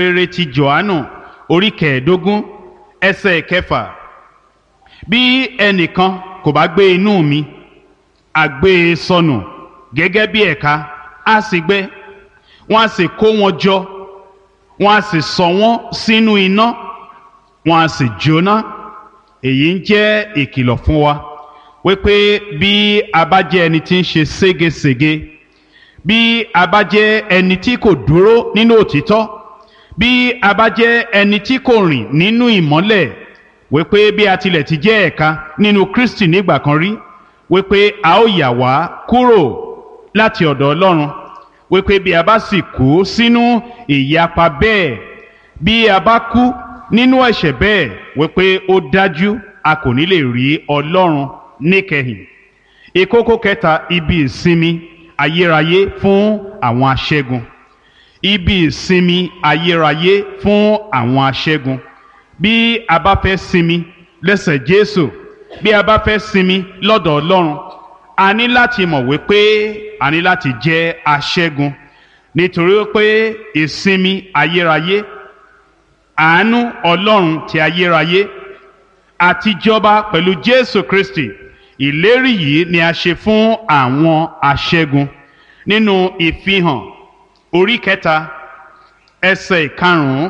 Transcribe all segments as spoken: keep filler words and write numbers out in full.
rere ti Jòhánù orí kẹẹ̀ẹ́dógún ẹsẹ̀ kẹfà. Bí ẹnìkan kò bá gbé inú mi, a gbé e sọnù gẹ́gẹ́ bí ẹ̀ka, á sì gbẹ, wọ́n á sì kó wọn jọ, wọ́n á sì sọ wọ́n sínú iná, wọ́n á sì jóná. Èyí ń jẹ́ ìkìlọ̀ fún wa wípé bí a bá jẹ́ ẹni tí ń ṣe ségesège, bí a bá jẹ́ ẹni tí kò dúró nínú òtítọ́, bí a bá jẹ́ ẹni tí kò rìn nínú ìmọ́lẹ̀, wípé bí a tilẹ̀ ti jẹ́ ẹ̀ka nínú Kristi nígbà kan rí, wípé a ó yà wá kúrò láti ọ̀dọ̀ Ọlọ́run, wípé bí a bá sì kú sínú ìyapa bẹ́ẹ̀, bí a bá kú nínú ẹ̀ṣẹ̀ bẹ́ẹ̀, wípé ó dájú a kò ní lè rí Ọlọ́run níkẹyìn. Ìkókó kẹta, ibi ìsinmi ayérayé fún àwọn aṣẹ́gun. Ibi ìsinmi ayérayé fún àwọn aṣẹ́gun. Bí a bá fẹ́ sinmi lẹ́sẹ̀ Jésù, bí a bá fẹ́ sinmi lọ́dọ̀ Ọlọ́run, a ní láti mọ̀ wípé a ní láti jẹ́ aṣẹ́gun, nítorí pé ìsinmi ayérayé, àánú Ọlọ́run ti ayérayé àti jọba pẹ̀lú Jésù Kristi, ìlérí yìí ni a ṣe fún àwọn aṣẹ́gun. Nínú Ìfihàn orí kẹta ẹsẹ̀ ìkarùn-ún,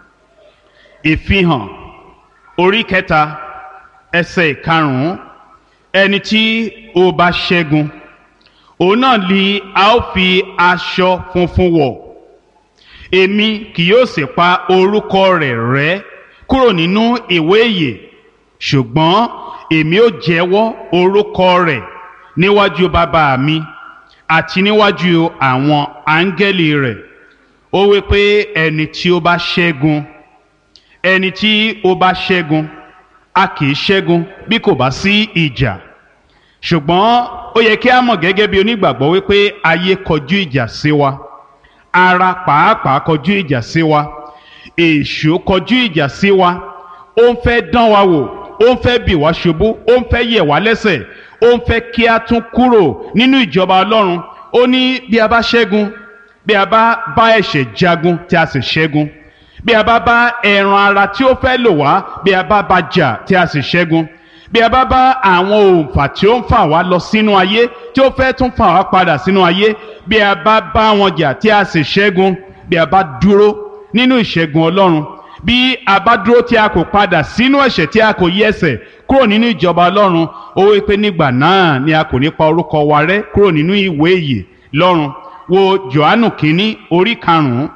Ìfihàn orí kẹta ẹsẹ̀ ìkarùn-ún, ẹni tí ó bá ṣẹ́gun, òun náà ni a ó fi aṣọ funfun wọ̀, èmi kì yóò sì pa orúkọ rẹ̀ rẹ́ kúrò nínú ìwé ìyè, ṣùgbọ́n èmi ó jẹ́wọ́ orúkọ rẹ̀ níwájú bàbá mi àti níwájú àwọn áńgẹ́lì rẹ̀. Ó wí pé ẹni tí ó bá ṣẹ́gun, ẹni tí ó bá ṣẹ́gun, a kì í ṣẹ́gun bí kò bá sí ìjà. Ṣùgbọ́n ó yẹ kí a mọ̀ gẹ́gẹ́ bí onígbàgbọ́ wípé ayé kọjú ìjà sí wa, ara pàápàá kọjú ìjà sí wa, èṣù kọjú ìjà sí wa, ó ń fẹ́ dán wa wò, ó ń fẹ́ bì wá ṣubú, ó ń fẹ́ yẹ̀ wá lẹ́sẹ̀, ó ń fẹ́ kí a tún kúrò nínú ìjọba Ọlọ́run. Ó ní bí a bá ṣẹ́gun, bí a bá bá ẹ̀ṣẹ̀ jagun tí a sì ṣẹ́gun, bí a bá bá ẹran ara tí ó fẹ́ lò wá, bí a bá bá jà tí a sì ṣẹ́gun, bí a bá bá àwọn òǹfà tí ó ń fà wá lọ sínú ayé tí ó fẹ́ tún fà wá padà sínú ayé, bí a bá bá wọn jà tí a sì ṣẹ́gun, bí a bá dúró nínú ìṣẹ́gun Ọlọ́run, bí a bá dúró tí a kò padà sínú ẹ̀ṣẹ̀, tí a kò yí ẹsẹ̀ kúrò nínú ìjọba Ọlọ́run, ó wí pé nígbà náà ni a kò ní pa orúkọ wa rẹ́ kúrò nínú ìwé ìyè lọ́run. Wo Jòhánù kínní orí karùn-ún,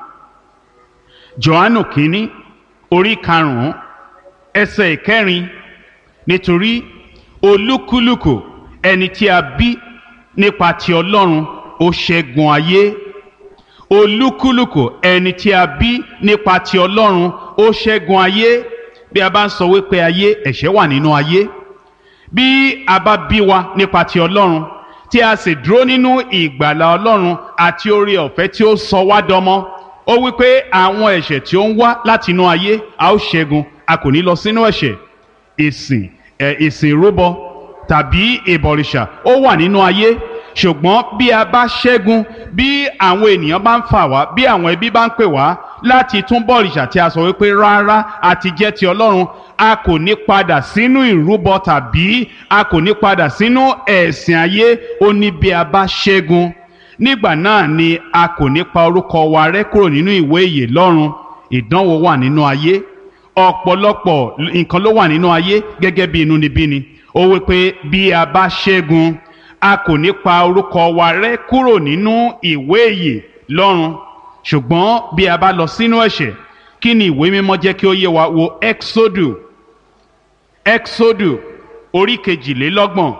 Jòhánù kínní orí karùn-ún ẹsẹ̀ ìkẹrin, nítorí olúkúlùkù ẹni tí a bí nípa ti Ọlọ́run ó ṣẹ́gun ayé. Olúkúlùkù ẹni tí a bí nípa ti Ọlọ́run ó ṣẹ́gun ayé. Bí a bá ń sọ wípé ayé, ẹ̀ṣẹ̀ wà nínú ayé. Bí a bá bí wa nípa ti Ọlọ́run, tí a sì dúró nínú ìgbàlà Ọlọ́run àti oore ọ̀fẹ́ tí ó sọ wá dọmọ, ó wípé àwọn ẹ̀ṣẹ̀ tí ó ń wá láti inú ayé a ó ṣẹ́gun, a kò ní lọ sínú ẹ̀ṣẹ̀. Ìsìn ẹ̀ ìsìn ìrúbọ tàbí ìbọ̀rìṣà ó wà nínú ayé, ṣùgbọ́n bí a bá ṣẹ́gun, bí àwọn ènìyàn bá ń fà wá, bí àwọn ẹbí bá ń pè wá láti tún bọ̀rìṣà tí a sọ wípé rárá àti jẹ́ ti Ọlọ́run, a kò ní padà sínú ìrúbọ tàbí a kò ní padà sínú ẹ̀sìn ayé. Ó ní bí a bá ṣẹ́gun, nígbà náà ni a kò ní pa orúkọ wa rẹ́ kúrò nínú ìwé ìyè lọ́run. Ìdánwò wà nínú ayé, ọ̀pọ̀lọpọ̀ nǹkan ló wà nínú ayé gẹ́gẹ́ bí inúnibíni. Ó wí pé bí a bá ṣẹ́gun, a kò ní pa orúkọ wa rẹ́ kúrò nínú ìwé ìyè lọ́run. Ṣùgbọ́n bí a bá lọ sínú ẹ̀ṣẹ̀, kí ni ìwé mímọ́ jẹ́ kí ó yé wa? Wo Exodu, Exodu orí kejìlélọ́gbọ̀n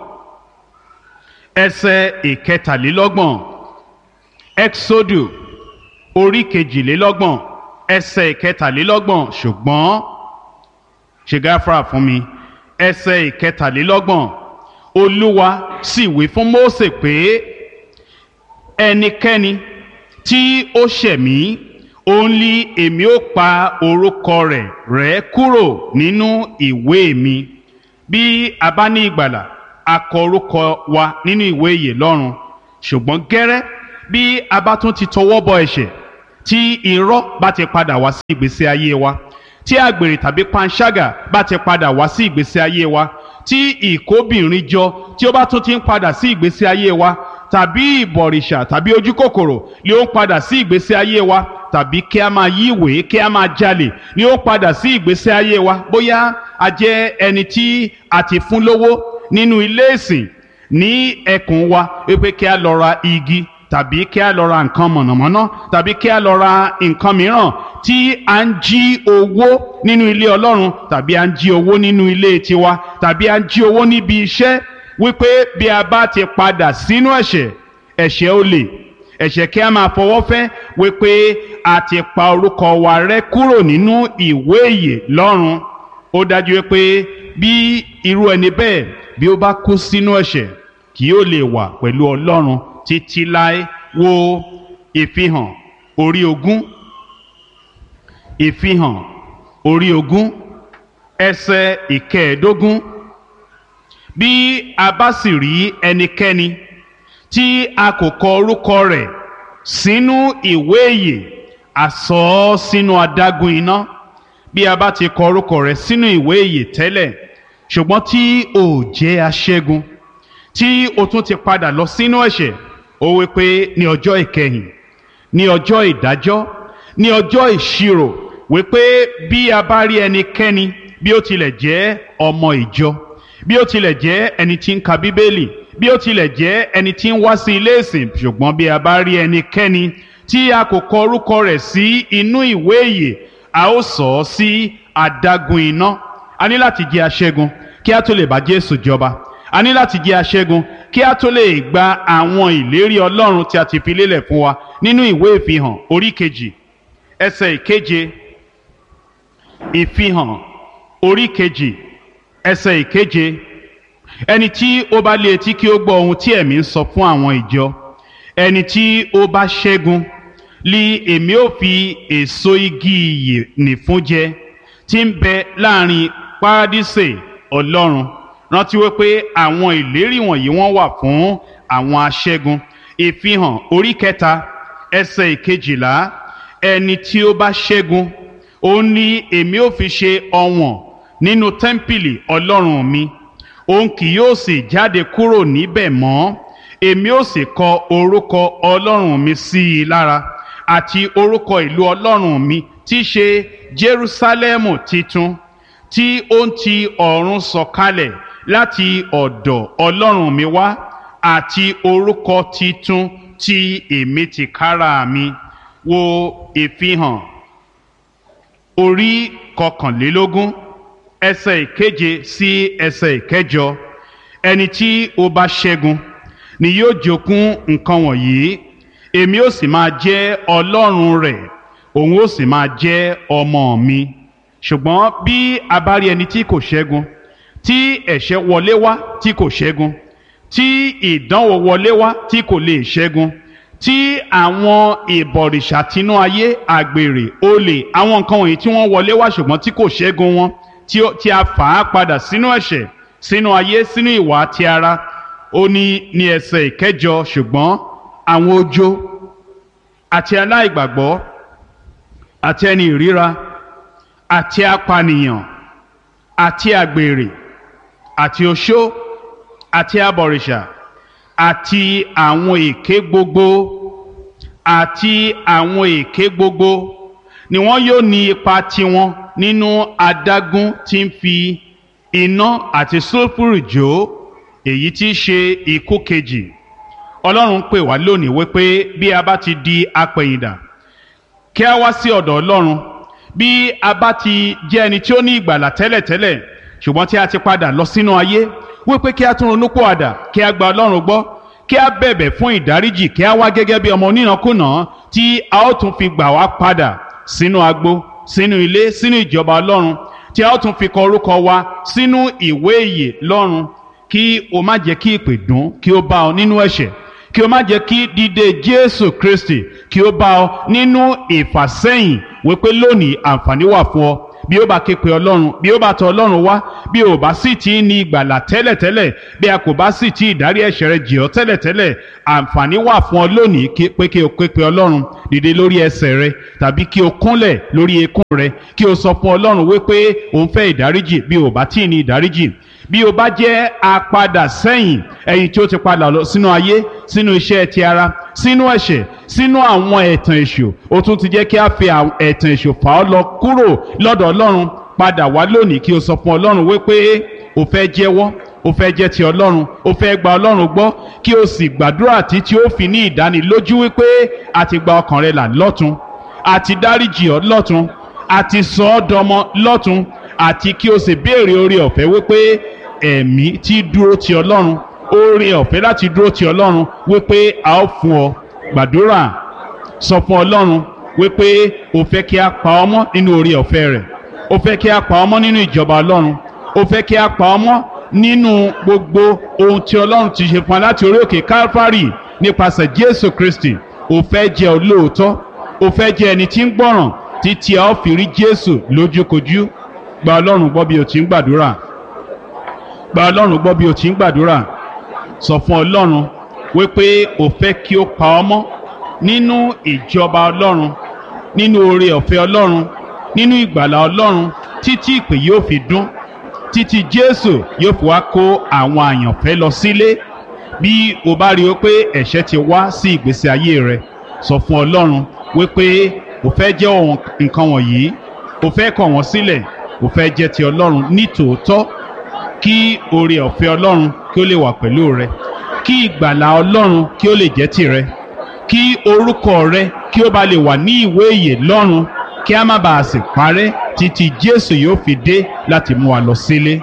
ẹsẹ̀ ìkẹtàlélọ́gbọ̀n. Exodu orí kejìlélọ́gbọ̀n ẹsẹ̀ ìkẹtàlélọ́gbọ̀n. Ṣùgbọ́n ṣe gáfárà fún mi, ẹsẹ̀ ìkẹtàlélọ́gbọ̀n. Olúwa sì wí fún Mósè pé ẹnikẹ́ni tí ó ṣẹ̀ mí, òun ni èmi ó pa orúkọ rẹ̀ rẹ́ kúrò nínú ìwé mi. Bí a bá ní ìgbàlà, a kọ orúkọ wa nínú ìwé ìyè lọ́run. Ṣùgbọ́n gẹ́rẹ́ bí a bá tún ti tọwọ́ bọ ẹ̀ṣẹ̀, tí irọ́ bá ti padà wá sí ìgbésí ayé wa, tí àgbèrè tàbí panṣágà bá ti padà wá sí ìgbésí ayé wa, tí ìkóbìnrin jọ tí ó bá tún ti ń padà sí ìgbésí ayé wa, tàbí ìbọ̀rìṣà tàbí ojúkòkòrò ni ó ń padà sí ìgbésí ayé wa, tàbí kí a máa yí ìwé kí a máa jalè ni ó ń padà sí ìgbésí ayé wa, bóyá a jẹ́ ẹni tí a ti fún lówó nínú ilé ìsìn ní ẹkùn wa wípé kí a lọ ra igi tàbí kí a lọ ra nǹkan mọ̀nàmọ́ná tàbí kí a lọ ra nǹkan mìíràn tí a ń jí owó nínú ilé Ọlọ́run tàbí a ń jí owó nínú ilé tiwa tàbí a ń jí owó níbi iṣẹ́, wípé bí a bá ti padà sínú ẹ̀ṣẹ̀, ẹ̀ṣẹ̀ olè, ẹ̀ṣẹ̀ kí a máa fọwọ́ fẹ́, wípé a ti pa orúkọ wa rẹ́ kúrò nínú ìwé ìyè lọ́run. Ó dájú wípé bí irú ẹni bẹ́ẹ̀ bí ó bá kú sínú ẹ̀ṣẹ̀ kì yóò lè wà pẹ̀lú Ọlọ́run títí láé. Wo ìfihàn orí ogún, ìfihàn orí ogún ẹsẹ̀ ìkẹẹ̀ẹ́dógún. Bí a bá sì rí ẹnikẹ́ni tí a kò kọ orúkọ rẹ̀ sínú ìwé ìyè, a sọ ọ́ sínú adágún iná. Bí a bá ti kọ orúkọ rẹ̀ sínú ìwé ìyè tẹ́lẹ̀, ṣùgbọ́n tí o jẹ́ aṣẹ́gun, tí o tún ti padà lọ sínú ẹ̀ṣẹ̀, ó wí pé ní ọjọ́ ìkẹyìn, ní ọjọ́ ìdájọ́, ní ọjọ́ ìṣirò, wí pé bí a bá rí ẹnikẹ́ni bí ó tilẹ̀ jẹ́ ọmọ ìjọ, bí ó tilẹ̀ jẹ́ ẹni tí ń ka bíbélì, bí ó tilẹ̀ jẹ́ ẹni tí ń wá sí ilé ìsìn, ṣùgbọ́n bí a bá rí ẹnikẹ́ni tí a kò kọ orúkọ rẹ̀ sí inú ìwé ìyè, a ó sọ ọ́ sí adágún iná. A ní láti jẹ́ aṣẹ́gun kí a tó lè bá Jésù jọba. A ní láti jẹ́ aṣẹ́gun kí a tó lè gba àwọn ìlérí Ọlọ́run tí a ti fi lélẹ̀ fún wa nínú ìwé ìfihàn orí kejì ẹsẹ̀ ìkeje. Ìfihàn orí kejì ẹsẹ̀ ìkeje. Ẹni tí ó bá lé etí kí ó gbọ́ ohun tí ẹ̀mí ń sọ fún àwọn ìjọ. Ẹni tí ó bá ṣẹ́gun li èmi ó fi èso igi ìyè nì fún jẹ, tí ń bẹ láàrin párádísè Ọlọ́run. Rántí wípé àwọn ìlérí wọ̀nyí wọ́n wà fún àwọn aṣẹ́gun. Ìfihàn orí kẹta ẹsẹ̀ ìkejìlá. Ẹni tí ó bá ṣẹ́gun, òun ni èmi ó fi ṣe ọ̀wọ̀n nínú tẹ́ḿpìlì Ọlọ́run mi, òun kì yóò sì jáde kúrò níbẹ̀ mọ́. Èmi ó sì kọ orúkọ Ọlọ́run mi sí i lára, àti orúkọ ìlú Ọlọ́run mi tí í ṣe Jerúsálẹ́mù titun, tí ó ń ti ọ̀run sọ̀kalẹ̀ láti ọ̀dọ̀ Ọlọ́run mi wá, àti orúkọ titun tí èmi tìkára mi. Wo ìfihàn orí kọkànlélógún ẹsẹ̀ ìkeje sí ẹsẹ̀ ìkẹjọ. Ẹni tí ó bá ṣẹ́gun ni yóò jogún nǹkan wọ̀nyí, èmi ó sì máa jẹ́ Ọlọ́run rẹ̀, òun ó sì máa jẹ́ ọmọ mi. Ṣùgbọ́n bí a bá rí ẹni tí kò ṣẹ́gun, tí ẹ̀ṣẹ̀ wọlé wá tí kò ṣẹ́gun, tí ìdánwò wọlé wá tí kò lè ṣẹ́gun, tí àwọn ìbọ̀rìṣà tinú ayé, àgbèrè, olè, àwọn nǹkan wọ̀nyí tí wọ́n wọlé wá ṣùgbọ́n tí kò ṣẹ́gun wọn, tí a fà á padà sínú ẹ̀ṣẹ̀, sínú ayé, sínú ìwà ti ara. Ó ní ní ẹsẹ̀ ìkẹjọ, ṣùgbọ́n àwọn ojo àti aláìgbàgbọ́ àti ẹni ìríra àti apànìyàn àti àgbèrè àti oṣó àti abọ̀rìṣà àti àwọn èké gbogbo àti àwọn èké gbogbo ni wọ́n yóò ní ipa tiwọn nínú adágún tí ń fi iná àti sulfuru jó, èyí tí í ṣe ikú kejì. Ọlọ́run pè wá lónìí wípé bí a bá ti di apẹ̀yìndà, kí a wá sí ọ̀dọ̀ Ọlọ́run. Bí a bá ti jẹ́ ẹni tí ó ní ìgbàlà tẹ́lẹ̀tẹ́lẹ̀ ṣùgbọ́n tí a ti padà lọ sínú ayé, wípé kí a tún ronúpìwàdà, kí a gba Ọlọ́run gbọ́, kí a bẹ̀bẹ̀ fún ìdáríjì, kí a wá gẹ́gẹ́ bí ọmọ onínàkúnà tí a ó tún fi gbà wá padà sínú agbo, sínú ilé, sínú ìjọba Ọlọ́run, tí a ó tún fi kọ orúkọ wa sínú ìwé ìyè lọ́run. Kí o má jẹ́ kí ìpè dùn kí ó bá ọ nínú ẹ̀ṣẹ̀, kí o má jẹ́ kí dídé Jésù Kristi kí ó bá ọ nínú ìfàsẹ́yìn, wípé lónìí àǹfààní wà fún ọ bí ó bá ké pe ọlọ́run, bí ó bá tọ̀ ọlọ́run wá, bí ó bá sì ti ní ìgbàlà tẹ́lẹ̀tẹ́lẹ̀, bí a kò bá sì ti ìdárí ẹ̀ṣẹ̀ rẹ jì ọ́ tẹ́lẹ̀tẹ́lẹ̀, àǹfààní wà fún ọ lónìí pé kí o ké pe ọlọ́run. Dìde lórí ẹsẹ̀ rẹ tàbí kí o kúnlẹ̀ lórí eékún rẹ kí o sọ fún ọlọ́run wípé o ń fẹ́ ìdáríjì bí o bá tí ì ní ìdáríjì. Bí o bá jẹ́ apadà sẹ́yìn, ẹ̀yin tí ó ti padà lọ sínú ayé, sínú iṣẹ́ ti ara, sínú ẹ̀ṣẹ̀, sínú àwọn ẹ̀tàn èṣù, o tún ti jẹ́ kí a fi ẹ̀tàn èṣù fà ọ́ lọ kúrò lọ́dọ̀ ọlọ́run. Padà wá lónìí kí o sọ fún ọlọ́run wípé o fẹ́ jẹ́wọ́, o fẹ́ jẹ́ ti ọlọ́run, o fẹ́ gba ọlọ́run gbọ́, kí o sì gbàdúrà títí ó fi ní ìdánilójú wípé a ti gba ọkàn rẹ là lọ́tun, a ti dáríjì ọ́ lọ́tun, a ti sọ ọ́ dọmọ lọ́tun, àti kí o sì béèrè oore ọ̀fẹ́ wípé ẹ̀mí tí dúró ti ọlọ́run, oore ọ̀fẹ́ láti dúró ti ọlọ́run wípé a ó fún ọ. Gbàdúrà, sọ fún ọlọ́run wípé o fẹ́ kí a pa ọ́ mọ́ nínú oore ọ̀fẹ́ rẹ̀, o fẹ́ kí a pa ọ́ mọ́ nínú ìjọba ọlọ́run, o fẹ́ kí a pa ọ́ mọ́ nínú gbogbo ohun tí ọlọ́run ti ṣe fún wa láti orí òkè Calvary nípasẹ̀ Jésù Kristi. O fẹ́ jẹ́ olóòótọ́, o fẹ́ jẹ́ ẹni tí ń gbọ́ràn títí a ó fi rí Jésù lójúkojú. Gba ọlọ́run gbọ́ bí o ti ń gbàdúrà. Gba ọlọ́run gbọ́ bí o ti ń gbàdúrà. Sọ fún ọlọ́run wípé o fẹ́ kí ó pa ọ́ mọ́ nínú ìjọba ọlọ́run, nínú oore ọ̀fẹ́ ọlọ́run, nínú ìgbàlà ọlọ́run, títí ìpè yóò fi dún, títí Jésù yóò fi wá kó àwọn àyànfẹ́ lọ sílé. Bí o bá rí o pé ẹ̀ṣẹ̀ ti wá sí ìgbésí ayé rẹ, sọ fún ọlọ́run wípé o fẹ́ jẹ́ nǹkan wọ̀nyí, o fẹ́ kọ̀ wọ́n sílẹ̀, o fẹ́ jẹ́ ti ọlọ́run ní tòótọ́, kí oore ọ̀fẹ́ ọlọ́run kí ó lè wà pẹ̀lú rẹ, kí ìgbàlà ọlọ́run kí ó lè jẹ́ tìrẹ, kí orúkọ rẹ kí ó bá lè wà ní ìwé ìyè lọ́run, kí a má bàa sì parẹ́ títí Jésù yóò fi dé láti mú wa lọ sílé.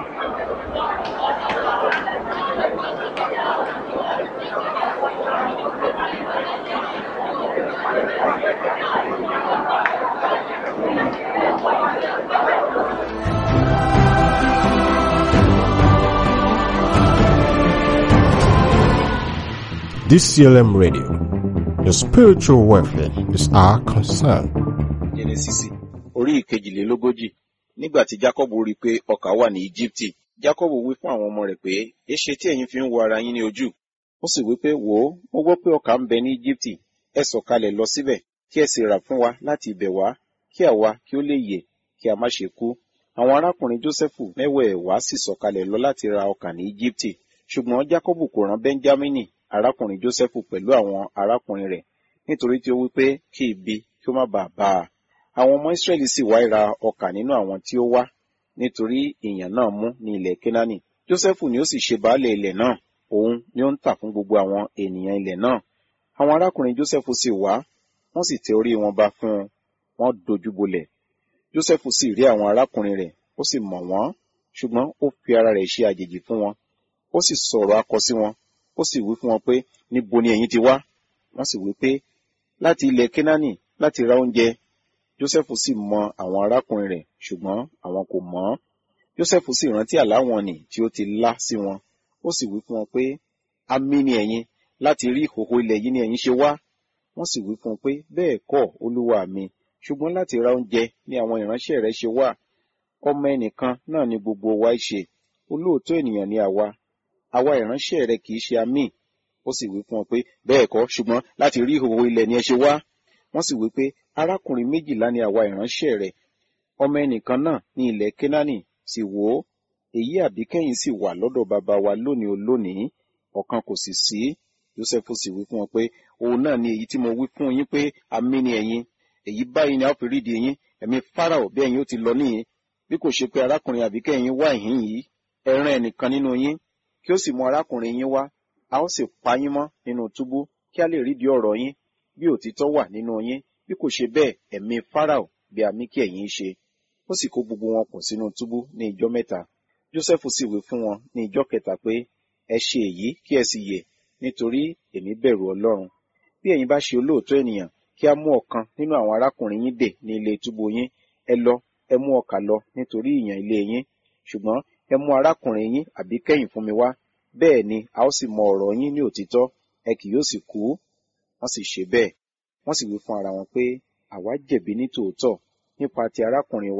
D C L M Radio, your spiritual welfare is our concern. Jẹ́nẹ́sísì orí ìkejìlélógójì. Nígbà tí Jákọ́bù rí i pé ọkà wà ní Íjíbítì, Jákọ́bù wí fún àwọn ọmọ rẹ̀ pé, èéṣe tí ẹ̀yin fi ń wo ara yín ní ojú? Ó sì wí pé, wò ó, mo gbọ́ pé ọkà ń bẹ ní Íjíbítì, ẹ sọ̀kalẹ̀ lọ síbẹ̀, kí ẹ sì rà fún wa láti ibẹ̀ wá, kí àwa kí ó lè yè, kí a má ṣe kú. Àwọn arákùnrin Jósẹ́fù mẹ́wẹ̀ẹ̀wá sì sọ̀kalẹ̀ lọ láti ra ọkà ní Íjíbítì. Ṣùgbọ́n Jákọ́bù kò rán Bẹ́ńjámínì, arákùnrin Jósẹ́fù pẹ̀lú àwọn arákùnrin rẹ̀, nítorí tí ó wí pé kí ibi kí ó má bàa bá a. Àwọn ọmọ Ísírẹ́lì sì wá ra ọkà nínú àwọn tí ó wá, nítorí ìyàn náà mú ní ilẹ̀ Kénáánì. Jósẹ́fù ni ó sì ṣe baálẹ̀ ilẹ̀ náà, òun ni ó ń tà fún gbogbo àwọn ènìyàn ilẹ̀ náà. Àwọn arákùnrin Jósẹ́fù sì wá, wọ́n sì tẹ orí wọn ba fún un, wọ́n dojúbolẹ̀. Jósẹ́fù sì rí àwọn arákùnrin rẹ̀, ó sì mọ̀ wọ́n, ṣùgbọ́n ó fi ara rẹ̀ ṣe àjèjì fún wọn. Ó sì sọ̀rọ̀ akọ sí wọn, ó sì wí fún wọn pé, níbo ni ẹ̀yin ti wá? Wọ́n sì wí pé, láti ilẹ̀ Kénáánì, láti ra oúnjẹ. Jósẹ́fù sì mọ àwọn arákùnrin rẹ̀, ṣùgbọ́n àwọn kò mọ̀ ọ́n. Jósẹ́fù sì rántí àlá wọn nì tí ó ti lá sí wọn. Ó sì wí fún wọn pé, amí ni ẹ̀yin, láti rí ìhòhò ilẹ̀ yìí ni ẹ̀yin ṣe wá. Wọ́n sì wí fún un pé, bẹ́ẹ̀ kọ́, olúwa mi, ṣùgbọ́n láti ra oúnjẹ ni àwọn ìránṣẹ́ rẹ̀ ṣe wá. Ọmọ ẹnìkan náà ni gbogbo wa ṣe, olóòótọ́ ènìyàn ni àwa. Àwa ìránṣẹ́ rẹ̀ kì í ṣe amí. Ó sì wí fún wọn pé, bẹ́ẹ̀ kọ́, ṣùgbọ́n láti rí ìhòhò ilẹ̀ ni ẹ ṣe wá. Wọ́n sì wí pé, arákùnrin méjìlá ni àwa ìránṣẹ́ rẹ̀. Ọmọ ẹnìkan náà ní ilẹ̀ Kénáánì, sì wò ó, èyí àbíkẹ́yìn sì wà lọ́dọ̀ bàbá wa lónìí olónìí, ọ̀kan kò sì sí. Jósẹ́fù sì wí fún wọn pé, òun náà ni èyí tí mo wí fún yín pé amí ni ẹ̀yin. Èyí báyìí ni a ó fi rídìí yín, ẹ̀mí Fáráò bí ẹ̀yin ó ti lọ níhìn, bí kò ṣe pé arákùnrin àbíkẹ́yìn wá ìhín yìí. Ẹ rán ẹnìkan nínú yín, kí ó sì mú arákùnrin yín wá, a ó sì pa yín mọ́ nínú túbú, kí a lè rídìí ọ̀rọ̀ yín, bí òtítọ́ wà nínú yín, bí kò ṣe bẹ́ẹ̀ ẹ̀mí Fáráò bí amí kí ẹ̀yin ṣe. Ó sì kó gbogbo wọn pọ̀ sínú túbú ní ijọ́ mẹ́ta. Jósẹ́fù sì wí fún wọn ní ijọ́ kẹta pé, ẹ ṣe èyí kí ẹ sì yè, nítorí èmi bẹ̀rù Ọlọ́run. Bí ẹ̀yin bá ṣe olóòótọ́ ènìyàn, kí a mú ọ̀kan nínú àwọn arákùnrin yín dè ní ilé túbú yín, ẹ lọ, ẹ mú ọkà lọ nítorí ìyàn ilé yín. Ṣùgbọ́n ẹ mú arákùnrin yín àbíkẹ́yìn fún mi wá, bẹ́ẹ̀ ni a ó sì mọ ọ̀rọ̀ yín ní òtítọ́, ẹ kì yóò sì kú. Wọ́n sì ṣe bẹ́ẹ̀. Wọ́n sì wí fún ara wọn pé, àwa jẹ̀bi ní tòótọ́ nípa ti arákùnrin wa,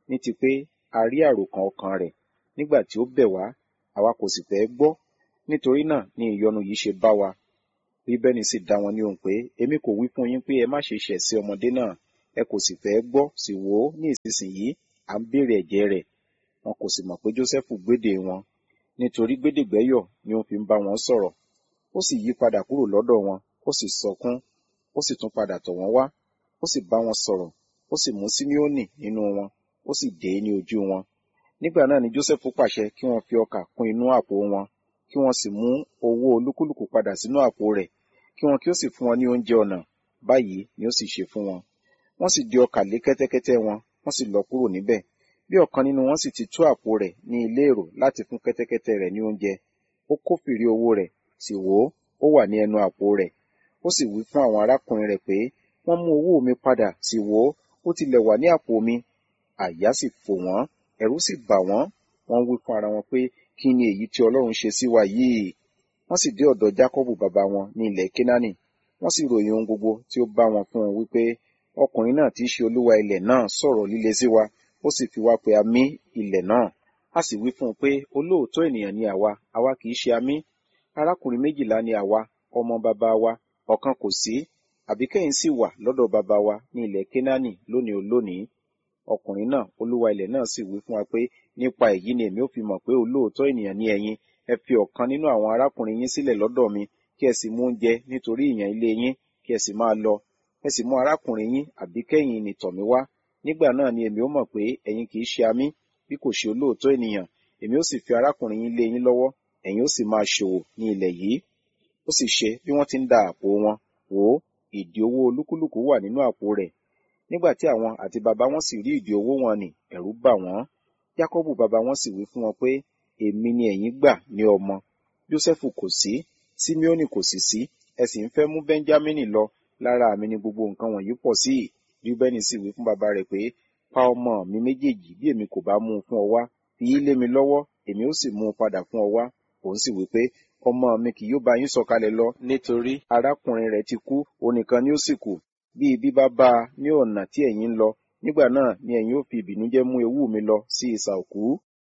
ní ti pé a rí àròkàn ọkàn rẹ̀ nígbà tí ó bẹ̀ wá, àwa kò sì fẹ́ gbọ́. Nítorí náà ni ìyọnu yìí ṣe bá wa. Ríbẹ́nì sì dá wọn ní ohùn pé, èmi kò wí fún yín pé ẹ má ṣe ṣẹ̀ sí ọmọdé náà, ẹ kò sì fẹ́ gbọ́, sì wò ó ní ìsinsìnyí à ń béèrè ẹ̀jẹ̀ rẹ̀. Wọn kò sì mọ̀ pé Jósẹ́fù gbédè wọn, nítorí gbédègbẹ́yọ̀ ni ó fi ń bá wọn sọ̀rọ̀. Ó sì yí padà kúrò lọ́dọ̀ wọn, ó sì sọkún, ó sì tún padà tọ̀ wọ́n wá, ó sì bá wọn sọ̀rọ̀, ó sì mú Síméónì nínú wọn, ó sì dè é ní ojú wọn. Nígbà náà ni Jósẹ́fù pàṣẹ kí wọ́n fi ọkà kún inú àpò wọn, kí wọ́n sì mú owó olúkúlùkù padà sínú àpò rẹ̀, kí wọn kí ó sì fún wọn ní oúnjẹ ọ̀nà. Báyìí ni ó sì ṣe fún wọn. Wọ́n sì di ọkà lé kẹ́tẹ́kẹ́tẹ́ wọn, wọ́n sì lọ kúrò níbẹ̀. Bí ọ̀kan nínú wọn sì ti tú àpò rẹ̀ ní ilé èrò láti fún kẹ́tẹ́kẹ́tẹ́ rẹ̀ ní oúnjẹ, ó kófìrí owó rẹ̀, sì wò ó, ó wà ní ẹnu àpò rẹ̀. Ó sì wí fún àwọn arákùnrin rẹ̀ pé, wọ́n mú owó mi padà, sì wò ó, ó tilẹ̀ wà ní àpò mi. Àyà sì fò wọ́n, ẹ̀rù sì bà wọ́n. Wọ́n wí fún ara wọn pé, kí ni èyí tí Ọlọ́run ṣe sí wa yìí? Wọ́n sì dé ọ̀dọ̀ Jákọ́bù bàbá wọn ní ilẹ̀ Kénáánì. Wọ́n sì ròyìn ohun gbogbo tí ó bá wọn fún un wípé, ọkùnrin náà tí í ṣe olúwa ilẹ̀ náà sọ̀rọ̀ líle sí wa, ó sì fi wá pe amí ilẹ̀ náà. A sì wí fún un pé, olóòótọ́ ènìyàn ni àwa, àwa kì í ṣe amí. Arákùnrin méjìlá ni àwa, ọmọ bàbá wa, ọ̀kan kò sí, àbíkẹ́yìn sì wà lọ́dọ̀ bàbá wa ní ilẹ̀ Kénáánì lónìí olónìí. Ọkùnrin náà, olúwa ilẹ̀ náà sì wí fún wa pé, nípa èyí ni èmi ó fi mọ̀ pé olóòótọ́ ènìyàn ni ẹ̀yin. Ẹ fi ọ̀kan nínú àwọn arákùnrin yín sílẹ̀ lọ́dọ̀ mi, kí ẹ sì mú oúnjẹ nítorí ìyàn ilé yín, kí ẹ sì máa lọ. Ẹ sì mú arákùnrin yín àbíkẹ́yìn nì tọ̀ mí wá. Nígbà náà ni èmi ó mọ̀ pé ẹ̀yin kì í ṣe amí, bí kò ṣe olóòótọ́ ènìyàn. Èmi ó sì fi arákùnrin yín lé yín lọ́wọ́, ẹ̀yin ó sì máa ṣòwò ní ilẹ̀ yìí. Ó sì ṣe bí wọ́n ti ń da àpò wọn, wò ó, ìdì owó olúkúlùkù wà nínú àpò rẹ̀. Nígbà tí àwọn àti bàbá wọn sì rí ìdì owó wọn nì, ẹ̀rù bà wọ́n. Jákọ́bù bàbá wọn sì wí fún wọn pé, èmi ni ẹ̀yin gbà ní ọmọ. Jósẹ́fù kò sí, Síméónì kò sì sí, ẹ sì ń fẹ́ mú Bẹ́ńjámínì lọ. Lára mi ni gbogbo nǹkan wọ̀nyí pọ̀ sí. Ríúbẹ́nì sì wí fún bàbá rẹ̀ pé, pa ọmọ mi méjèèjì bí èmi kò bá mú un fún ọ wá, fi í lé mi lọ́wọ́, èmi ó sì mú un padà fún ọ wá. Òun sì wí pé, ọmọ mi kì yóò bá yín sọ̀kalẹ̀ lọ, nítorí arákùnrin rẹ̀ ti kú, òun nìkan ni ó sì kù. Bí ibi bá bá a ní ọ̀nà tí ẹ̀yin ń lọ, nígbà náà ni ẹ̀yin ó fi ìbìnújẹ́ mú ewú mi lọ sí isà òkú.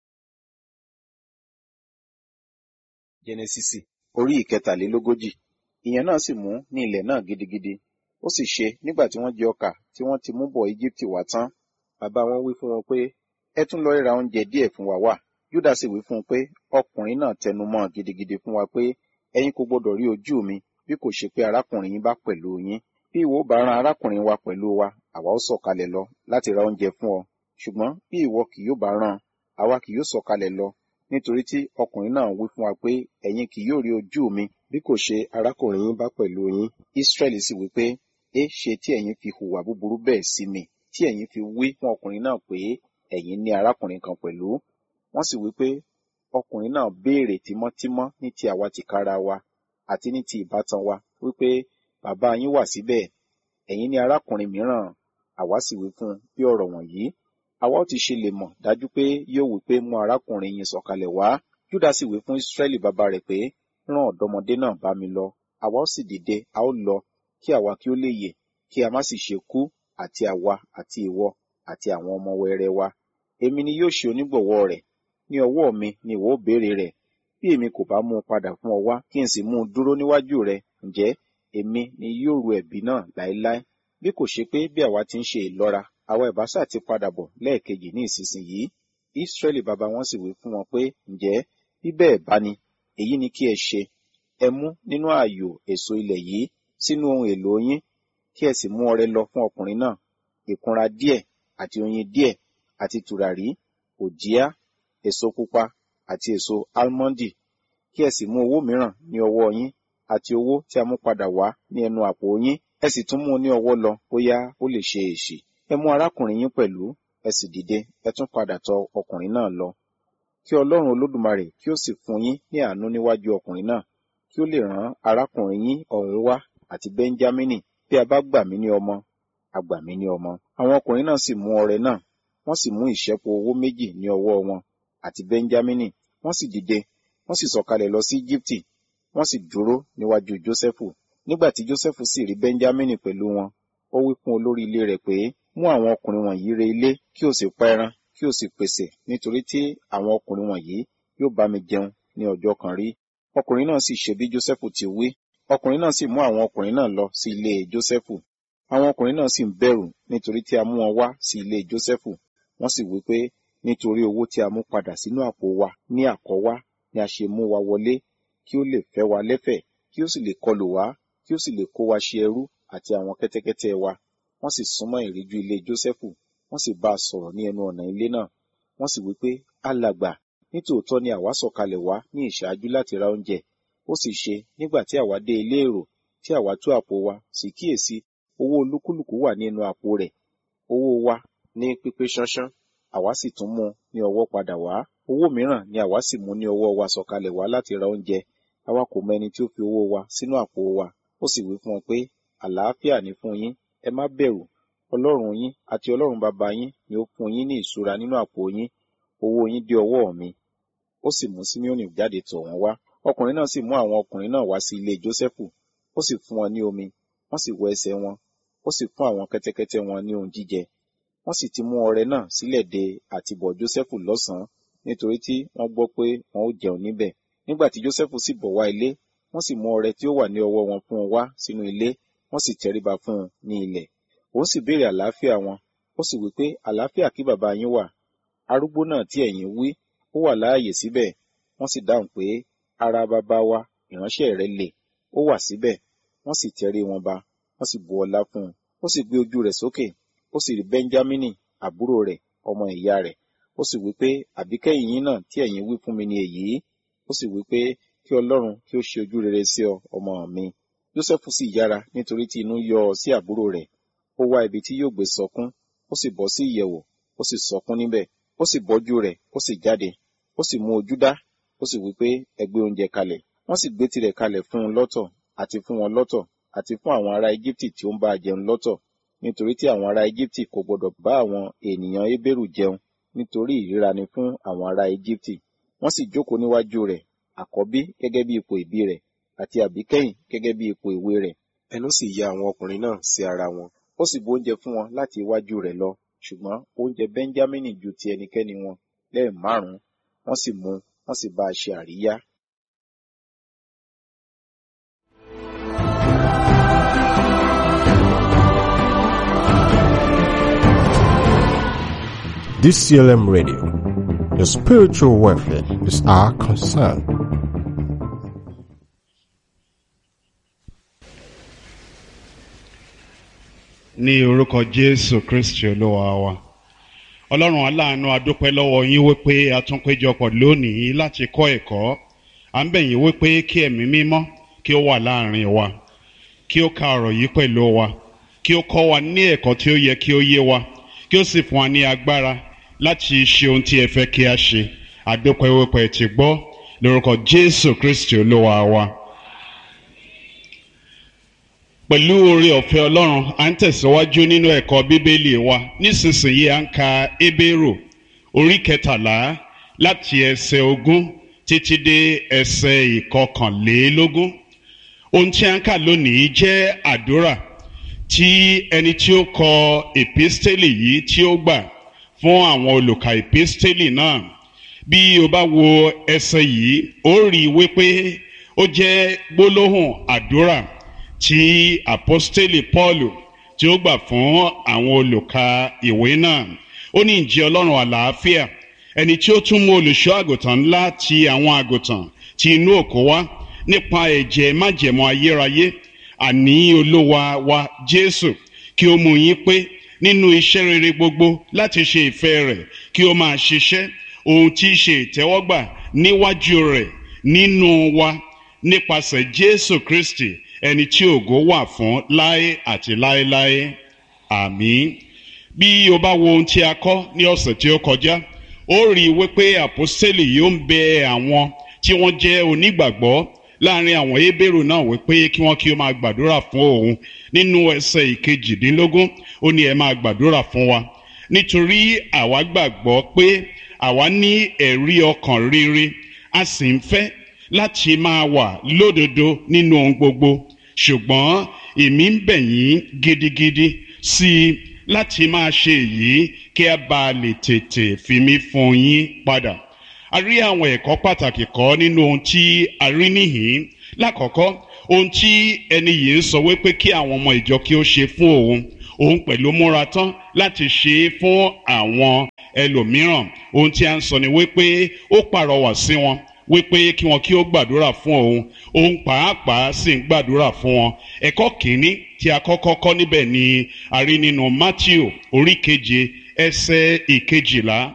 Jẹ́nẹ́sísì orí ìkẹtàlélógójì. Ìyàn náà sì mú ní ilẹ̀ náà gidigidi. Ó sì ṣe nígbà tí wọ́n jẹ ọkà tí wọ́n ti mú bọ̀ Íjíbítì wá tán. Bàbá wọn wí fún wọn pé, ẹ tún lọ ra oúnjẹ díẹ̀ fún wa wá. Júdà sì wí fún un pé, ọkùnrin náà tẹnu mọ́ gidigidi fún wa pé, ẹ̀yin kò gbọdọ̀ rí ojú mi, bí kò ṣe pé arákùnrin yín bá pẹ̀lú yín. Bí ìwọ bá rán arákùnrin wa pẹ̀lú wa, àwa ó sọ̀kalẹ̀ lọ láti ra oúnjẹ fún ọ. Ṣùgbọ́n bí ìwọ kì yóò bá rán, àwa kì yóò sọ̀kalẹ̀ lọ, nítorí tí ọkùnrin náà wí fún wa pé, ẹ̀yin kì yóò rí ojú mi, bí kò ṣe arákùnrin yín bá pẹ̀lú yín. Ísírẹ́lì sì wí pé, é ṣe tí ẹ̀yin fi hùwà búburú bẹ́ẹ̀ sí mi, tí ẹ̀yin fi wí fún ọkùnrin náà pé, ẹ̀yin ní arákùnrin kan pẹ̀lú. Wọ́n sì wí pé, ọkùnrin náà béèrè tímọ́tímọ́ ní ti àwa tìkára wa, àti ní ti ìbátan wa, wípé, bàbá yín wà síbẹ̀, ẹ̀yin ní arákùnrin mìíràn. Àwa sì wí fún un bí ọ̀rọ̀ wọ̀nyí. Àwa ó ti ṣe lè mọ̀ dájú pé yóò wí pé, mú arákùnrin yín sọ̀kalẹ̀ wá. Júdà sì wí fún Ísírẹ́lì bàbá rẹ̀ pé, rán ọ̀dọ́mọdé náà bá mi lọ. Àwa ó sì dìde, a ó lọ, kí àwa kí ó lè yè, kí a má sì ṣe kú, àti àwa àti ìwọ àti àwọn ọmọ wẹrẹ wa. Èmi ni yóò ṣe onígbọ̀wọ́ rẹ̀, ní ọwọ́ mi ni ìwọ ó béèrè rẹ̀. Bí èmi kò bá mú un padà fún ọ wá, kí n sì mú un dúró níwájú rẹ, ǹjẹ́ èmi ni yóò ru ẹ̀bi náà láéláé. Bí kò ṣe pé bí àwa ti ń ṣe ìlọ́ra, àwa ìbásà ti padà bọ̀ lẹ́ẹ̀kejì ní ìsinsìnyí. Ísírẹ́lì bàbá wọn sì wí fún wọn pé, ǹjẹ́ bí bẹ́ẹ̀ bá ni, èyí ni kí ẹ ṣe. Ẹ mú nínú ààyò èso ilẹ̀ yìí sínú ohun èlò yín, kí ẹ sì mú ọrẹ lọ fún ọkùnrin náà, ìkunra díẹ̀ àti oyin díẹ̀ àti tùràrí, òjíá, èso pupa àti èso álmọ́ndì. Kí ẹ sì mú owó mìíràn ní ọwọ́ yín, àti owó tí a mú padà wá ní ẹnu àpò yín. Ẹ sì tún mú un ní ọwọ́ lọ, bóyá ó lè ṣe èṣì. Ẹ mú arákùnrin yín pẹ̀lú, ẹ sì dìde, ẹ tún padà tọ ọkùnrin náà lọ. Kí Ọlọ́run Olódùmarè kí ó sì fún yín ní àánú níwájú ọkùnrin náà, kí ó lè rán arákùnrin yín ọ̀hún wá àti Bẹ́ńjámínì. Bí a bá gbà mí ní ọmọ, a gbà mí ní ọmọ. Àwọn ọkùnrin náà sì mú ọrẹ náà, wọ́n sì mú ìṣẹ́po owó méjì ní ọwọ́ wọn àti Bẹ́ńjámínì. Wọ́n sì dìde, wọ́n sì sọ̀kalẹ̀ lọ sí Íjíbítì, wọ́n sì dúró níwájú Jósẹ́fù. Nígbà tí Jósẹ́fù sì rí Bẹ́ńjámínì pẹ̀lú wọn, ó wí fún olórí ilé rẹ̀ pé, mú àwọn ọkùnrin wọ̀nyí re ilé, kí o sì pa ẹran, kí kí o sì pèsè nítorí tí àwọn ọkùnrin wọ̀nyí yóò bá mi jẹun ní ọjọ́ kan rí. Ọkùnrin náà sì ṣe bí Jósẹ́fù ti wí. Ọkùnrin náà sì mú àwọn ọkùnrin náà lọ sí ilé Jósẹ́fù. Àwọn ọkùnrin náà sì ń bẹ̀rù nítorí tí a mú wọn wá sí ilé Jósẹ́fù. Wọ́n sì wí pé nítorí owó tí a mú padà sínú àpò wa ní àkọ́wá ni a ṣe mú wa wọlé, kí ó lè fẹ́ wa lẹ́fẹ̀ẹ́, kí ó sì lè kọlù wá, kí ó sì lè kó wa ṣe ẹrú àti àwọn kẹ́tẹ́kẹ́tẹ́ wa. Wọ́n sì súnmọ́ ìríjú ilé Jósẹ́fù, wọ́n sì bá a sọ̀rọ̀ ní ẹnu ọ̀nà ilé náà. Wọ́n sì wí pé, alàgbà, nítòótọ́ ni àwa sọ̀kalẹ̀ wá ní ìṣáájú láti ra oúnjẹ. Ó sì ṣe nígbà tí àwa dé ilé èrò, tí àwa tú àpò wa, sì kíyèsí owó olúkúlùkù wà ní inú àpò rẹ̀, owó wa ní pípé ṣánṣán, àwa sì tún mú ní ọwọ́ padà wá. Owó mìíràn ni àwa sì mú ní ọwọ́ wa sọ̀kalẹ̀ wá láti ra oúnjẹ. Àwa kò mọ ẹni tí ó fi owó wa sínú àpò wa. Ó sì wí fún wọn pé, àlàáfíà ni fún yín, ẹ má bẹ̀rù. Ọlọ́run yín àti Ọlọ́run bàbá yín ni ó fún yín ní ìṣúra nínú àpò yín. Owó yín dé ọwọ́ mi. Ó sì mú Símeónì jáde tọ̀ wọ́n wá. Ọkùnrin náà sì mú àwọn ọkùnrin náà wá sí ilé Jósẹ́fù. Ó sì fún wọn ní omi, wọ́n sì wẹ ẹsẹ̀ wọn. Ó sì fún àwọn kẹ́tẹ́kẹ́tẹ́ wọn ní ohun jíjẹ. Wọ́n sì ti mú ọrẹ náà sílẹ̀ de àtìbọ̀ Jósẹ́fù lọ́sàn-án, nítorí tí wọ́n gbọ́ pé wọn ó jẹun níbẹ̀. Nígbà tí Jósẹ́fù sì bọ̀ wá ilé, wọ́n sì mú ọrẹ tí ó wà ní ọwọ́ wọn fún un wá sínú ilé, wọ́n sì tẹríba fún un ní ilẹ̀. Òun sì béèrè àlàáfíà wọn. Ó sì wí pé, àlàáfíà kí bàbá yín wà. Arúgbó náà tí ẹ̀yin wí, ó wà láàyè síbẹ̀. Wọ́n sì dáhùn pé, ara bàbá wa, ìránṣẹ́ rẹ̀ lè, ó wà síbẹ̀. Wọ́n sì tẹrí wọn ba, wọ́n sì bu ọlá fún un. Ó sì gbé ojú rẹ̀ sókè, ó sì rí Bẹ́ńjámínì, àbúrò rẹ̀, ọmọ ìyá rẹ̀. Ó sì wí pé, àbíkẹ́yìn yín náà tí ẹ̀yin wí fún mi ni èyí. Ó sì wí pé, kí Ọlọ́run kí ó ṣe ojú rere sí ọ, ọmọ mi. Jósẹ́fù sì yára nítorí tí inú yọ ọ sí àbúrò rẹ̀. Ó wá ibi tí yóò gbé sọkún, ó sì bọ́ sí ìyẹ̀wò, ó sì sọkún níbẹ̀. Ó sì bọ́jú rẹ̀, ó sì jáde. Ó sì mú ojú dá, ó sì wí pé, ẹ gbé oúnjẹ kalẹ̀. Wọ́n sì gbé tirẹ̀ kalẹ̀ fún un lọ́tọ̀, àti fún wọn lọ́tọ̀, àti fún àwọn ará Égíptì tí ó ń bá a jẹun lọ́tọ̀. Nítorí tí àwọn ará Égíptì kò gbọdọ̀ bá àwọn ènìyàn Hébérù jẹun, nítorí ìríra ni fún àwọn ará Égíptì. Wọ́n sì jókòó níwájú rẹ̀, àkọ́bí gẹ́gẹ́ bí ipò ìbí rẹ̀, àti àbíkẹ́yìn gẹ́gẹ́ bí ipò ìwé rẹ̀. Ẹnu sì ya àwọn ọkùnrin náà sí ara wọn. Ó sì bu oúnjẹ fún wọn láti iwájú rẹ̀ lọ, ṣùgbọ́n oúnjẹ Bẹ́ńjámínì ju ti ẹnikẹ́ni wọn lẹ́ẹ̀ márùn-ún. Wọ́n sì mú, wọ́n sì bá a ṣe àríyá. D C L M Radio, your spiritual welfare is our concern. Ní orúkọ Jésù Kristi Olúwa wa. Ọlọ́run aláàánú, a dúpẹ́ lọ́wọ́ yín wípé a tún péjọpọ̀ lónìí láti kọ́ ẹ̀kọ́. À ń bẹ̀ yín wípé kí ẹ̀mí mímọ́ kí ó wà láàrin wa, kí ó ka ọ̀rọ̀ yìí pẹ̀lú wa, kí ó kọ́ wa ní ẹ̀kọ́ tí ó yẹ kí ó yé wa, kí ó sì fún wa ní agbára láti ṣe ohun tí ẹ fẹ́ kí a ṣe. A dúpẹ́ wípé ẹ ti gbọ́ lórúkọ Jésù Kristi Olúwa wa. Pẹ̀lú oore ọ̀fẹ́ Ọlọ́run, à ń tẹ̀síwájú nínú ẹ̀kọ́ Bíbélì wa. Nísinsìnyí à ń ka Hébérù orí kẹtàlá láti ẹsẹ̀ ogún títí dé ẹsẹ̀ ìkọkànlélógún. Ohun tí à ń kà lónìí jẹ́ àdúrà tí ẹni tí ó kọ èpístélì yìí tí ó gbà fún àwọn olùkà èpístélì náà. Bí o bá wo ẹsẹ̀ yìí, ó rí wípé ó jẹ́ gbólóhùn àdúrà tí àpọ́stélì Pọ́ọ̀lù tí ó gbà fún àwọn olùkà ìwé náà. Ó ní, ǹjẹ́ Ọlọ́run àlàáfíà, ẹni tí ó tún mú olùṣọ́ àgùntàn ńlá ti àwọn àgùntàn tí inú òkú wá nípa ẹ̀jẹ̀ májẹ̀mú ayérayé, àní Olúwa wa Jésù, kí ó mú yín pé nínú iṣẹ́ rere gbogbo láti ṣe ìfẹ́ rẹ̀, kí ó máa ṣiṣẹ́ ohun tí í ṣe ìtẹ́wọ́gbà níwájú rẹ̀ nínú wa nípasẹ̀ Jésù Kristi, ẹni tí ògo wà fún láé àti láéláé. Àmín. Bí o bá wo ohun tí a kọ́ ní ọ̀sẹ̀ tí ó kọjá, ó rí i wípé àpọ́stélì yìí ó ń bẹ àwọn tí wọ́n jẹ́ onígbàgbọ́ láàrin àwọn Hébérù náà wípé kí wọ́n kí ó máa gbàdúrà fún òun. Nínú ẹsẹ̀ ìkejìdínlógún, ó ní ẹ máa gbàdúrà fún wa, nítorí àwa gbàgbọ́ pé àwa ní ẹ̀rí ọkàn rere, a sì ń fẹ́ láti máa wà lódodo nínú ohun gbogbo. Ṣùgbọ́n èmi ń bẹ̀ yín gidigidi sí i láti máa ṣe èyí kí kí a bá lè tètè fi mí fún yín padà. A rí àwọn ẹ̀kọ́ pàtàkì kọ́ nínú ohun tí a rí níhìn-ín. Lákọ̀ọ́kọ́, ohun tí ẹni yìí ń sọ wípé kí àwọn ọmọ ìjọ kí ó ṣe fún òun, òun pẹ̀lú múra tán láti ṣe é fún àwọn ẹlòmíràn. Ohun tí a ń sọ ni wípé ó pàrọwà sí wọn wípé kí wọn kí ó gbàdúrà fún òun, òun pàápàá sì ń gbàdúrà fún wọn. Ẹ̀kọ́ kìíní tí a kọ́kọ́ kọ́ níbẹ̀ ni a rí nínú Mátíù orí keje ẹsẹ̀ ìkejìlá.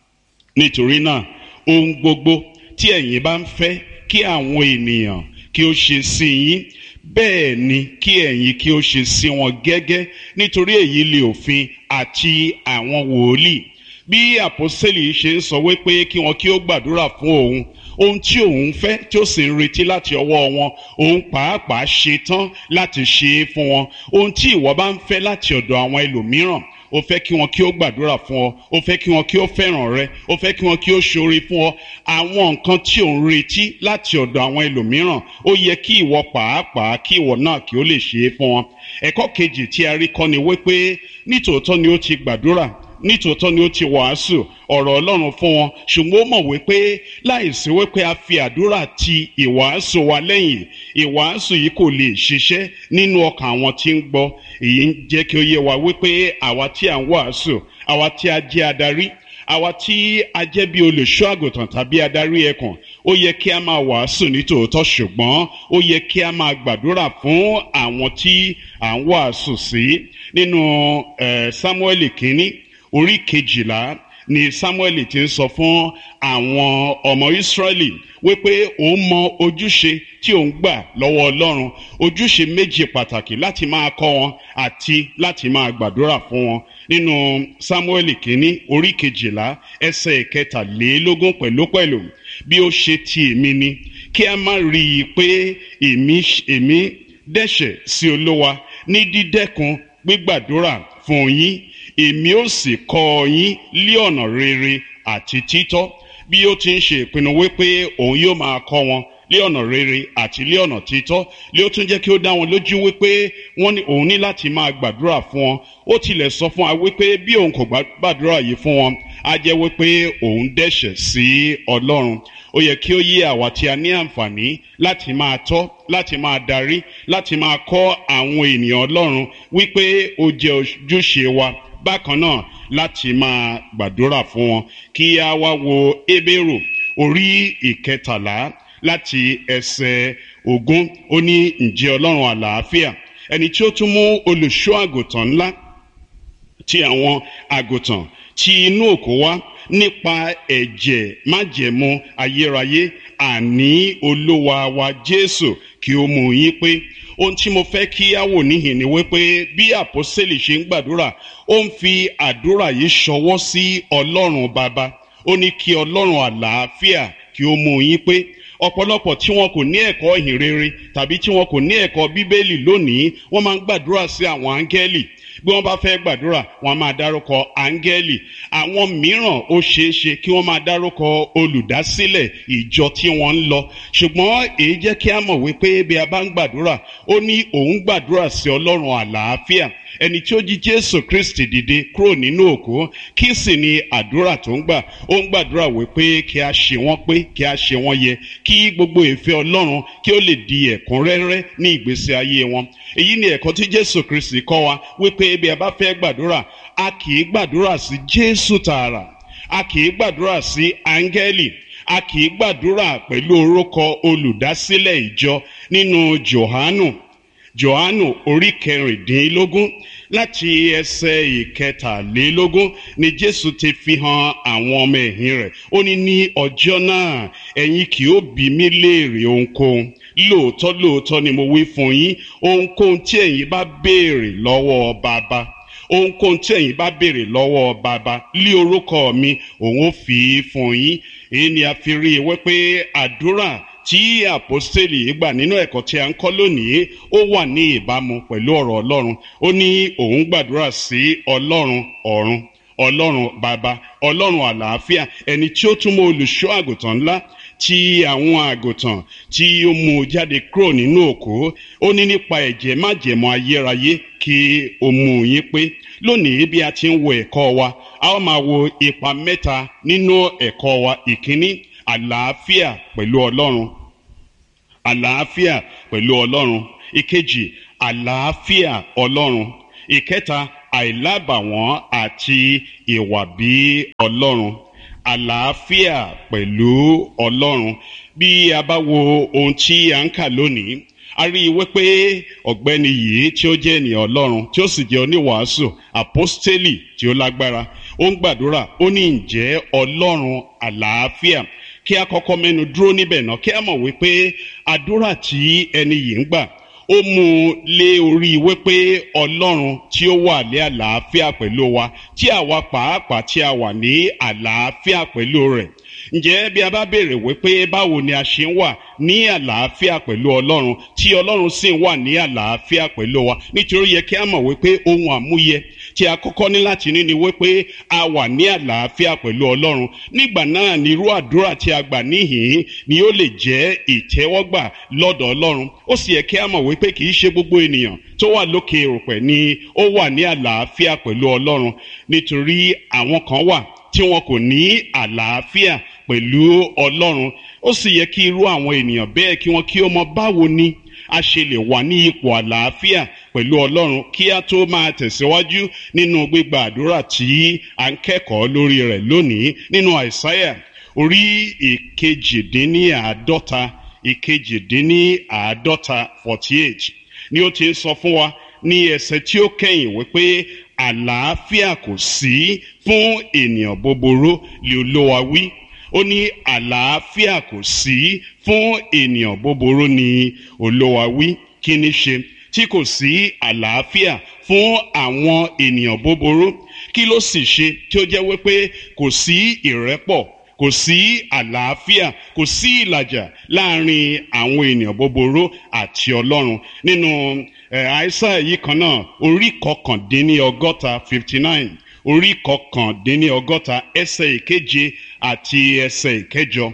Nítorí náà, ohun gbogbo tí ẹ̀yin bá ń fẹ́ kí àwọn ènìyàn kí ó ṣe sí yín, bẹ́ẹ̀ ni kí ẹ̀yin kí ó ṣe sí wọn gẹ́gẹ́, nítorí èyí lè òfin àti àwọn wòlíì. Bí àpọ́sítélì ṣe ń sọ wípé kí wọn kí ó gbàdúrà fún òun, ohun tí òun fẹ́ tí ó sì ń retí láti ọwọ́ wọn, òun pàápàá ṣe tán láti ṣe é fún wọn. Ohun tí ìwọ bá ń fẹ́ láti ọ̀dọ̀ àwọn ẹlòmíràn, o fẹ́ kí wọn kí ó gbàdúrà fún ọ, o fẹ́ kí wọn kí ó fẹ́ràn rẹ, o fẹ́ kí wọn kí ó ṣoore fún ọ. Àwọn nǹkan tí ò ń retí láti ọ̀dọ̀ àwọn ẹlòmíràn, ó yẹ kí ìwọ pàápàá kí ìwọ náà kí ó lè ṣe é fún wọn. Ẹ̀kọ́ kejì tí a rí kọ́ ni wípé nítòótọ́ ni ó ti gbàdúrà, nítòótọ́ ni ó ti wàásù ọ̀rọ̀ Ọlọ́run fún wọn, ṣùgbọ́n ó mọ̀ wípé láìsí wípé a fi àdúrà ti ìwàásù wa lẹ́yìn, ìwàásù yìí kò lè ṣiṣẹ́ nínú ọkàn àwọn tí ń gbọ́. Èyí ń jẹ́ kí ó yé wa wípé àwa tí à ń wàásù, àwa tí a jẹ́ adarí, àwa tí a jẹ́ bí olùṣọ́ àgùntàn tàbí adarí ẹkùn, ó yẹ kí a máa wàásù nítòótọ́, ṣùgbọ́n ó yẹ kí a máa gbàdúrà fún àwọn tí à ń wàásù sí. Nínú eh, Sámúẹ́lì kínní orí kejìlá ni Sámúẹ́lì ti ń sọ fún àwọn ọmọ Ísírẹ́lì wípé òun mọ ojúṣe tí òun gbà lọ́wọ́ Ọlọ́run, ojúṣe méjì pàtàkì láti máa kọ́ wọn àti láti máa gbàdúrà fún wọn. Nínú Sámúẹ́lì kínní orí kejìlá ẹsẹ̀ ìkẹtàlélógún pẹ̀lúpẹ̀lú, bí ó ṣe ti èmi ni, kí a má rí i pé èmi èmi dẹ́ṣẹ̀ sí Olúwa ní dídẹ́kun gbígbàdúrà fún yín, èmi ó sì kọ́ yín lí ọ̀nà rere àti títọ́. Bí ó ti ń ṣe ìpinnu wípé òun yóò máa kọ́ wọn lí ọ̀nà rere àti lí ọ̀nà títọ́, lé ó tún jẹ́ kí ó dá wọn lójú wípé wọ́n ní òun ní láti máa gbàdúrà fún wọn. Ó tilẹ̀ sọ fún wa wípé bí òun kò gbàdúrà yìí fún wọn, á jẹ́ wípé òun dẹ́ṣẹ̀ sí Ọlọ́run. Ó yẹ kí ó yé àwa tí a ní àǹfààní láti máa tọ́, láti máa darí, láti máa kọ́ àwọn ènìyàn Ọlọ́run wípé ó jẹ́ ojúṣe wa bákan náà láti máa gbàdúrà fún wọn. Kí a wá wo Hébérù orí ìkẹtàlá láti ẹsẹ̀ ogún. Ó ní, ǹjẹ́ Ọlọ́run àlàáfíà, ẹni tí ó tún mú olùṣọ́ àgùntàn ńlá ti àwọn àgùntàn tí inú òkú wá nípa ẹ̀jẹ̀ májẹ̀mú ayérayé, àní Olúwa wa Jésù, kí ó mú yín pé. Ohun tí mo fẹ́ kí á wò níhìn ni wípé bí àpọ́sítélì ṣe ń gbàdúrà, ó ń fi àdúrà yìí ṣọwọ́ sí Ọlọ́run Baba. Ó ní kí Ọlọ́run àlàáfíà kí ó mú yín pé. Ọ̀pọ̀lọpọ̀ tí wọn kò ní ẹ̀kọ́ ìhìn rere tàbí tí wọn kò ní ẹ̀kọ́ Bíbélì lónìí, wọ́n máa ń gbàdúrà sí àwọn áńgẹ́lì. Bí wọ́n bá fẹ́ gbàdúrà, wọ́n máa dárúkọ áńgẹ́lì. Àwọn mìíràn ó ṣeé ṣe kí wọ́n máa dárúkọ olùdásílẹ̀ ìjọ tí wọ́n ń lọ. Ṣùgbọ́n èyí jẹ́ kí a mọ̀ wípé bí a bá ń gbàdúrà, ó ní òun gbàdúrà sí Ọlọ́run àlàáfíà, ẹni tí ó jí Jésù Kristi dìde kúrò nínú òkú. Kí sì ni àdúrà tó ń gbà? Ó ń gbàdúrà wípé kí a ṣe wọ́n pé, kí a ṣe wọ́n yẹ, kí gbogbo ìfẹ́ Ọlọ́run kí ó lè di ẹ̀kúnrẹ́rẹ́ ní ìgbésí ayé wọn. Èyí ni ẹ̀kọ́ tí Jésù Kristi kọ́ wa wípé bí a bá fẹ́ gbàdúrà, a kì í gbàdúrà sí Jésù tààrà, a kì í gbàdúrà sí áńgẹ́lì, a kì í gbàdúrà pẹ̀lú orúkọ olùdásílẹ̀ ìjọ. Nínú Jòhánù Jòhánù orí kẹrìndínlógún láti ẹsẹ̀ ìkẹtàlélógún ni Jésù ti fi hàn àwọn ọmọ ẹ̀yìn rẹ̀. Ó ní, ní ọjọ́ náà ẹ̀yin kì ó bi mí léèrè ohunkóhun. Lóòótọ́ lóòótọ́ ni mo wí fún yín, ohunkóhun tí ẹ̀yin bá béèrè lọ́wọ́ Baba, ohunkóhun tí ẹ̀yin bá béèrè lọ́wọ́ Baba lí orúkọ mi, òun ó fi fún yín. Èyí ni a fi rí i wípé àdúrà tí àpọ́sítélì gbà nínú ẹ̀kọ́ tí a ń kọ́ lónìí, ó wà ní ìbámu pẹ̀lú ọ̀rọ̀ Ọlọ́run. Ó ní òun gbàdúrà sí Ọlọ́run ọ̀run, Ọlọ́run Baba, Ọlọ́run àlàáfíà, ẹni tí ó tún mú olùṣọ́ àgùntàn ńlá tí àwọn àgùntàn tí ó mú jáde kúrò nínú òkú. Ó ní nípa ẹ̀jẹ̀ májẹ̀mú ayérayé kí ó mú yín pé. lónìí bí a ti ń wo ẹ̀kọ́ wa a ó máa wo ipa mẹ́ta nínú ẹ̀kọ́ wa. Ìkíní, àlàáfíà pẹ̀lú Ọlọ́run. Àlàáfíà pẹ̀lú Ọlọ́run. Ìkejì, àlàáfíà Ọlọ́run. Ìkẹta, àìlábàwọ́n àti ìwà bí Ọlọ́run. Àlàáfíà pẹ̀lú Ọlọ́run. Bí a bá wo ohun tí a ń kà lónìí, a rí i wípé ọ̀gbẹ́ni yìí tí ó jẹ́ ènìyàn Ọlọ́run tí ó sì jẹ́ oníwàásù àpọ́stélì tí ó lágbára, ó ń gbàdúrà, ó ní ǹjẹ́ Ọlọ́run àlàáfíà. Kí a kọ́kọ́ mẹ́nu dúró níbẹ̀ náà kí a mọ̀ wípé àdúrà tí ẹni yìí ń gbà ó mú un lé orí wípé Ọlọ́run tí ó wà ní àlàáfíà pẹ̀lú wa, tí àwa pàápàá tí a wà ní àlàáfíà pẹ̀lú rẹ̀. Ǹjẹ́ bí a bá béèrè wípé báwo ni a ṣe ń wà ní àlàáfíà pẹ̀lú Ọlọ́run tí Ọlọ́run sì ń wà ní àlàáfíà pẹ̀lú wa, nítorí yẹ kí a mọ̀ wípé ohun àmúyẹ tí a kọ́kọ́ ní láti ní ni wípé a wà ní àlàáfíà pẹ̀lú Ọlọ́run. Nígbà náà ni irú àdúrà tí a gbà níhìn ni ó lè jẹ́ ìtẹ́wọ́gbà lọ́dọ̀ Ọlọ́run. Ó sì yẹ kí a mọ̀ wípé kì í ṣe gbogbo ènìyàn tó wà lókè erùpẹ̀ ni ó wà ní àlàáfíà pẹ̀lú Ọlọ́run, nítorí àwọn kan wà tí wọn kò ní àlàáfíà pẹ̀lú Ọlọ́run. Ó sì yẹ kí irú àwọn ènìyàn bẹ́ẹ̀ kí wọ́n kí ó mọ báwo ni a ṣe lè wà ní ipò àlàáfíà pẹ̀lú Ọlọ́run kí a tó máa tẹ̀síwájú nínú gbígba àdúrà tí à ń kẹ́kọ̀ọ́ lórí rẹ̀ lónìí nínú Àìsáyà orí ìkejìdínníàádọ́ta ìkejìdínníàádọ́ta forty eight ni ó ti ń sọ fún wa ní ẹsẹ̀ tí ó kẹ́yìn wípé àlàáfíà kò sí fún ènìyàn búburú lé Olúwa wí. Ó ní àlàáfíà kò sí fún ènìyàn búburú ní Olúwa wí. Kí ni ṣe tí kò sí àlàáfíà fún àwọn ènìyàn búburú? Kí ló sì ṣe tí ó jẹ́ wípé kò sí ìrẹ́pọ̀, kò sí àlàáfíà, kò sí ìlàjà láàrin àwọn ènìyàn búburú àti Ọlọ́run? Nínú Àìsáyà yìí kan náà orí kọkàndínní ọgọ́ta fifty nine orí kọkàndínní ọgọ́ta ẹsẹ̀ ìkeje àti ẹsẹ̀ ìkẹjọ,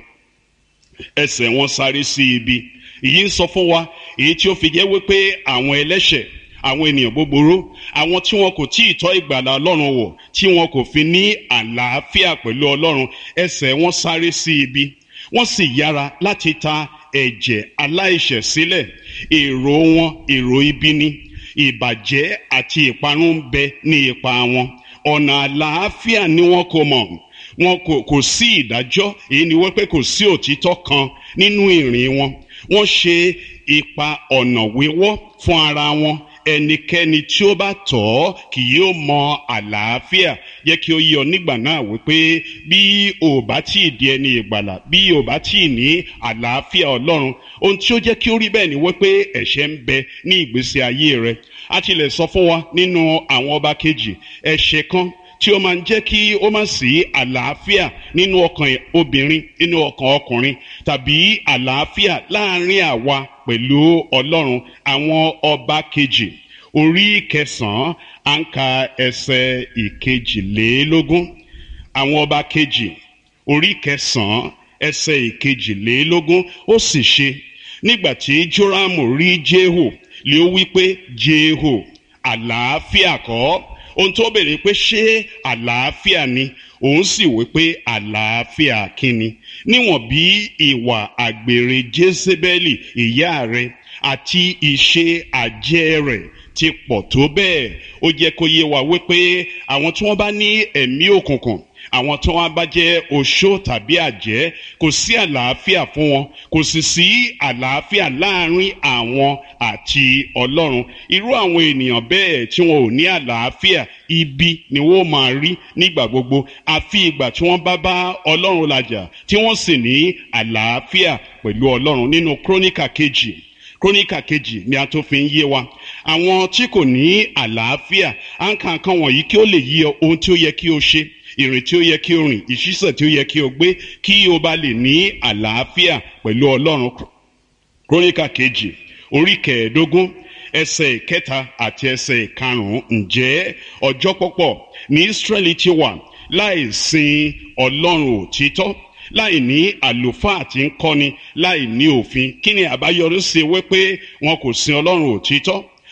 ẹsẹ̀ wọn sáré sí ibi. Èyí ń sọ fún wa èyí tí ó fi jẹ́ wípé àwọn ẹlẹ́ṣẹ̀, àwọn ènìyàn búburú, àwọn tí wọn kò tí ì tọ́ ìgbàlà Ọlọ́run wò, tí wọn kò fi ní àlàáfíà pẹ̀lú Ọlọ́run, ẹsẹ̀ wọn sáré sí ibi, wọ́n sì yára láti ta ẹ̀jẹ̀ aláìṣẹ̀ sílẹ̀. Èrò wọn èrò ibi ni, ìbàjẹ́ àti ìparun ń bẹ ní ipa wọn. Ọ̀nà àlàáfíà ni wọn kò mọ̀, wọn kò kò sí ìdájọ́, èyí ni wípé kò sí òtítọ́ kan nínú ìrìn wọn. Wọ́n ṣe ipa ọ̀nà wíwọ́ fún ara wọn. Ẹnikẹ́ni tí ó bá tọ̀ ọ́ kì yóò mọ àlàáfíà. Yẹ kí ó yé ọ nígbà náà wípé bí o bá tí ì di ẹni ìgbàlà, bí o bá tí ì ní àlàáfíà Ọlọ́run, ohun tí ó jẹ́ kí ó rí bẹ́ẹ̀ ni wípé ẹ̀ṣẹ̀ ń bẹ ní ìgbésí ayé rẹ. A ti lè sọ fún wa nínú àwọn ọba kejì ẹ̀ṣẹ̀ kan tí ó máa ń jẹ́ kí ó má sí àlàáfíà nínú ọkàn obìnrin, nínú ọkàn ọkùnrin, tàbí àlàáfíà láàrin àwa pẹ̀lú Ọlọ́run. Àwọn ọba kejì orí kẹsàn-án à ń ka ẹsẹ̀ ìkejìlélógún. Àwọn ọba kejì orí kẹsàn-án ẹsẹ̀ ìkejìlélógún. Ó sì ṣe nígbà tí Jórámù rí Jéhù lé ó wí pé, Jéhù, àlàáfíà kọ́? Ohun tó béèrè pé ṣé àlàáfíà ni? Òun sì wí pé àlàáfíà kíni? Níwọ̀n bí ìwà àgbèrè Jézébẹ́lì ìyá rẹ̀ àti ìṣe àjẹ́ rẹ̀ ti pọ̀ tó bẹ́ẹ̀, ó jẹ́ kó yé wa wípé àwọn tí wọ́n bá ní ẹ̀mí òkùnkùn, àwọn tí wọ́n bá jẹ́ oṣó tàbí àjẹ́, kò sí àlàáfíà fún wọn, kò sì sí àlàáfíà láàrin àwọn àti Ọlọ́run. Irú àwọn ènìyàn bẹ́ẹ̀ tí wọn ò ní àlàáfíà, ibi ni wọ́n máa rí nígbà gbogbo, àfi ìgbà tí wọ́n bá bá Ọlọ́run làjà tí wọ́n sì ní àlàáfíà pẹ̀lú Ọlọ́run. Nínú Króníkà kejì Króníkà kejì ni a tó fi ń yé wa àwọn tí kò ní àlàáfíà. À ń ka nǹkan wọ̀nyí kí ó lè yí ọ ohun tí ó yẹ kí o ṣe, ìrìn tí ó yẹ kí o rìn, ìṣísẹ̀ tí ó yẹ kí o gbé, kí o bá lè ní àlàáfíà pẹ̀lú Ọlọ́run. Króníkà kejì orí kẹẹ̀ẹ́dógún ẹsẹ̀ ìkẹta àti ẹsẹ̀ ìkarùn-ún. Ǹjẹ́ ọjọ́ pọ̀pọ̀ ní Ísírẹ́lì ti wà láì sin Ọlọ́run òtítọ́, láì ní àlùfáà tí ń kọ́ni, láì ní òfin. Kí ni àbáyọrí sí wípé wọn kò sin Ọlọ́run òtítọ́?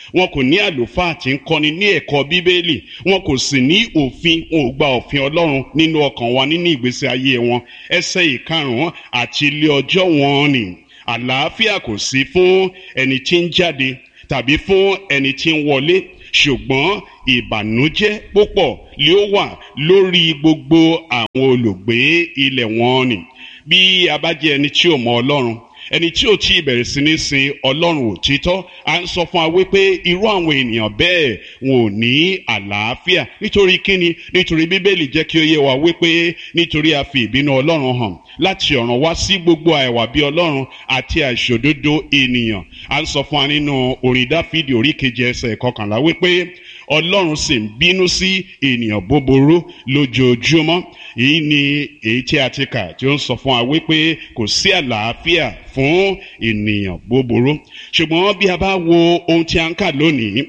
wọn kò ní àlùfáà tí ń kọ́ni ní ẹ̀kọ́ bíbélì, wọn kò sì ní òfin, wọn ò gba òfin ọlọ́run nínú ọkàn wọn nínú ìgbésí ayé wọn. ẹsẹ̀ ìkarùn-ún, àti ilé ọjọ́ wọn ni àlàáfíà kò sí fún ẹni tí ń jáde tàbí fún ẹni tí ń wọlé, ṣùgbọ́n ìbànújẹ́ púpọ̀ lé ó wà lórí gbogbo àwọn olùgbé ilẹ̀ wọn ni. Bí a bá jẹ́ ẹni tí ò mọ ọlọ́run, ẹni tí ò tí ì bẹ̀rẹ̀ sí ní sin ọlọ́run òtítọ́, à ń sọ fún wa wípé irú àwọn ènìyàn bẹ́ẹ̀ wọn ò ní àlàáfíà. Nítorí kíni? Nítorí bíbélì jẹ́ kí ó yé wa wípé nítorí a fi ìbínú ọlọ́run hàn láti ọ̀run wá sí gbogbo àìwà bí ọlọ́run àti àìṣòdodo ènìyàn. À ń sọ fún wa nínú orin Dáfídì orí keje ẹsẹ̀ kọkànlá wípé ọlọ́run sì ń bínú sí ènìyàn búburú lójoojúmọ́. Èyí ni èyí tí a ti kà tí ó ń sọ fún wa wípé kò sí àlàáfíà fún ènìyàn búburú. Ṣùgbọ́n bí a bá wo ohun tí a ń kà lónìí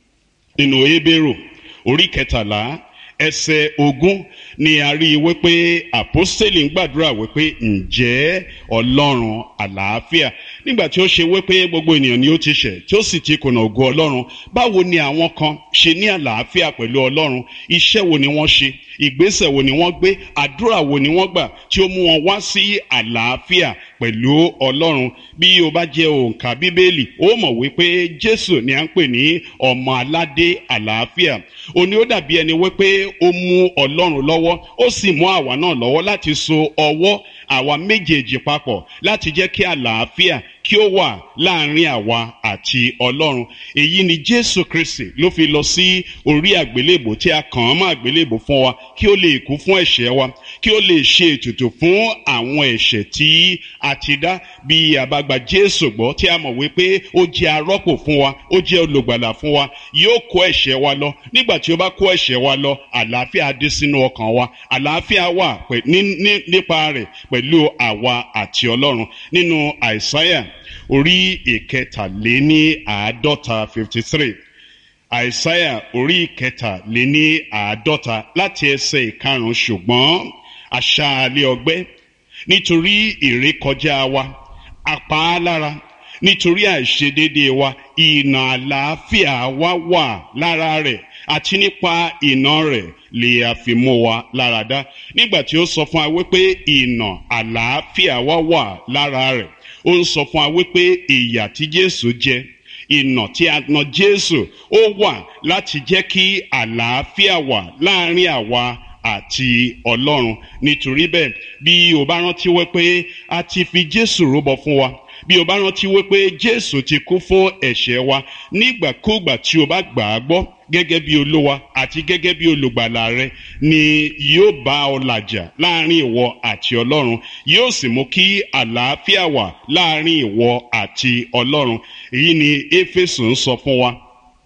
nínú Hébérù orí kẹtàlá ẹsẹ̀ ogún, ni a rí i wípé àpọ́stélì ń gbàdúrà wípé ǹjẹ́ ọlọ́run àlàáfíà, nígbà tí ó ṣe wípé gbogbo ènìyàn ni ó ti ṣẹ̀ tí ó sì ti kùnà ògo ọlọ́run, báwo ni àwọn kan ṣe ní àlàáfíà pẹ̀lú ọlọ́run? Iṣẹ́ wo ni wọ́n ṣe? Ìgbésẹ̀ wo ni wọ́n gbé? Àdúrà wo ni wọ́n gbà tí ó mú wọn wá sí àlàáfíà pẹ̀lú ọlọ́run? Bí o bá jẹ́ òǹkà bíbélì, ó mọ̀ wípé Jésù ni à ń pè ní ọmọ aládé àlàáfíà. Ó ní ó dàbí ẹni wípé ó mú ọlọ́run lọ́wọ́, ó sì mú àwa náà lọ́wọ́ láti so ọwọ́ àwa méjèèjì papọ̀ láti jẹ́ kí àlàáfíà kí ó wà láàrin àwa àti ọlọ́run. Èyí ni Jésù Kristi ló fi lọ sí orí àgbélébò tí a kàn án mọ́ àgbélébò fún wa, kí ó lè kú fún ẹ̀ṣẹ̀ wa, kí ó lè ṣe ètùtù fún àwọn ẹ̀ṣẹ̀ tí a ti dá. Bí a bá gba Jésù gbọ́ tí a mọ̀ wípé ó jẹ́ arọ́pò fún wa, ó jẹ́ olùgbàlà fún wa, yóò kó ẹ̀ṣẹ̀ wa lọ. Nígbà tí ó bá kó ẹ̀ṣẹ̀ wa lọ, àlàáfíà dé sínú ọkàn wa, àlàáfíà wà nípa rẹ̀ pẹ̀lú àwa àti ọlọ́run. Nínú Àìsáyà orí ìkẹtàléní àádọ́ta fifty three, Àìsáyà orí ìkẹtàléní àádọ́ta láti ẹsẹ̀ ìkarùn-ún, ṣùgbọ́n aṣáálẹ̀ ọgbẹ́ nítorí ìrékọjá wa, apá á lára nítorí àìṣedéédéé wa, ìnà àlàáfíà wa wà lára rẹ̀, àti nípa ìnà rẹ̀ lè a fi mú wa lára dá. Nígbà tí ó sọ fún wa wípé ìnà àlàáfíà wa wà lára rẹ̀, ó ń sọ fún wa wípé ìyà tí Jésù jẹ, ìnà tí a nà Jésù, ó wà láti jẹ́ kí àlàáfíà wà láàrin àwa àti ọlọ́run. Nítorí bẹ́ẹ̀, bí o bá rántí wípé a ti fi Jésù rúbọ fún wa, bí o bá rántí wípé Jésù ti kú fún ẹ̀ṣẹ̀ wa, nígbàkúgbà tí o bá gbà á gbọ́ gẹ́gẹ́ bí olúwa àti gẹ́gẹ́ bí olùgbàlà rẹ, ni yóò bá ọ làjà láàrin ìwọ àti ọlọ́run, yóò sì mú kí àlàáfíà wà láàrin ìwọ àti ọlọ́run. Èyí ni Éfésù ń sọ fún wa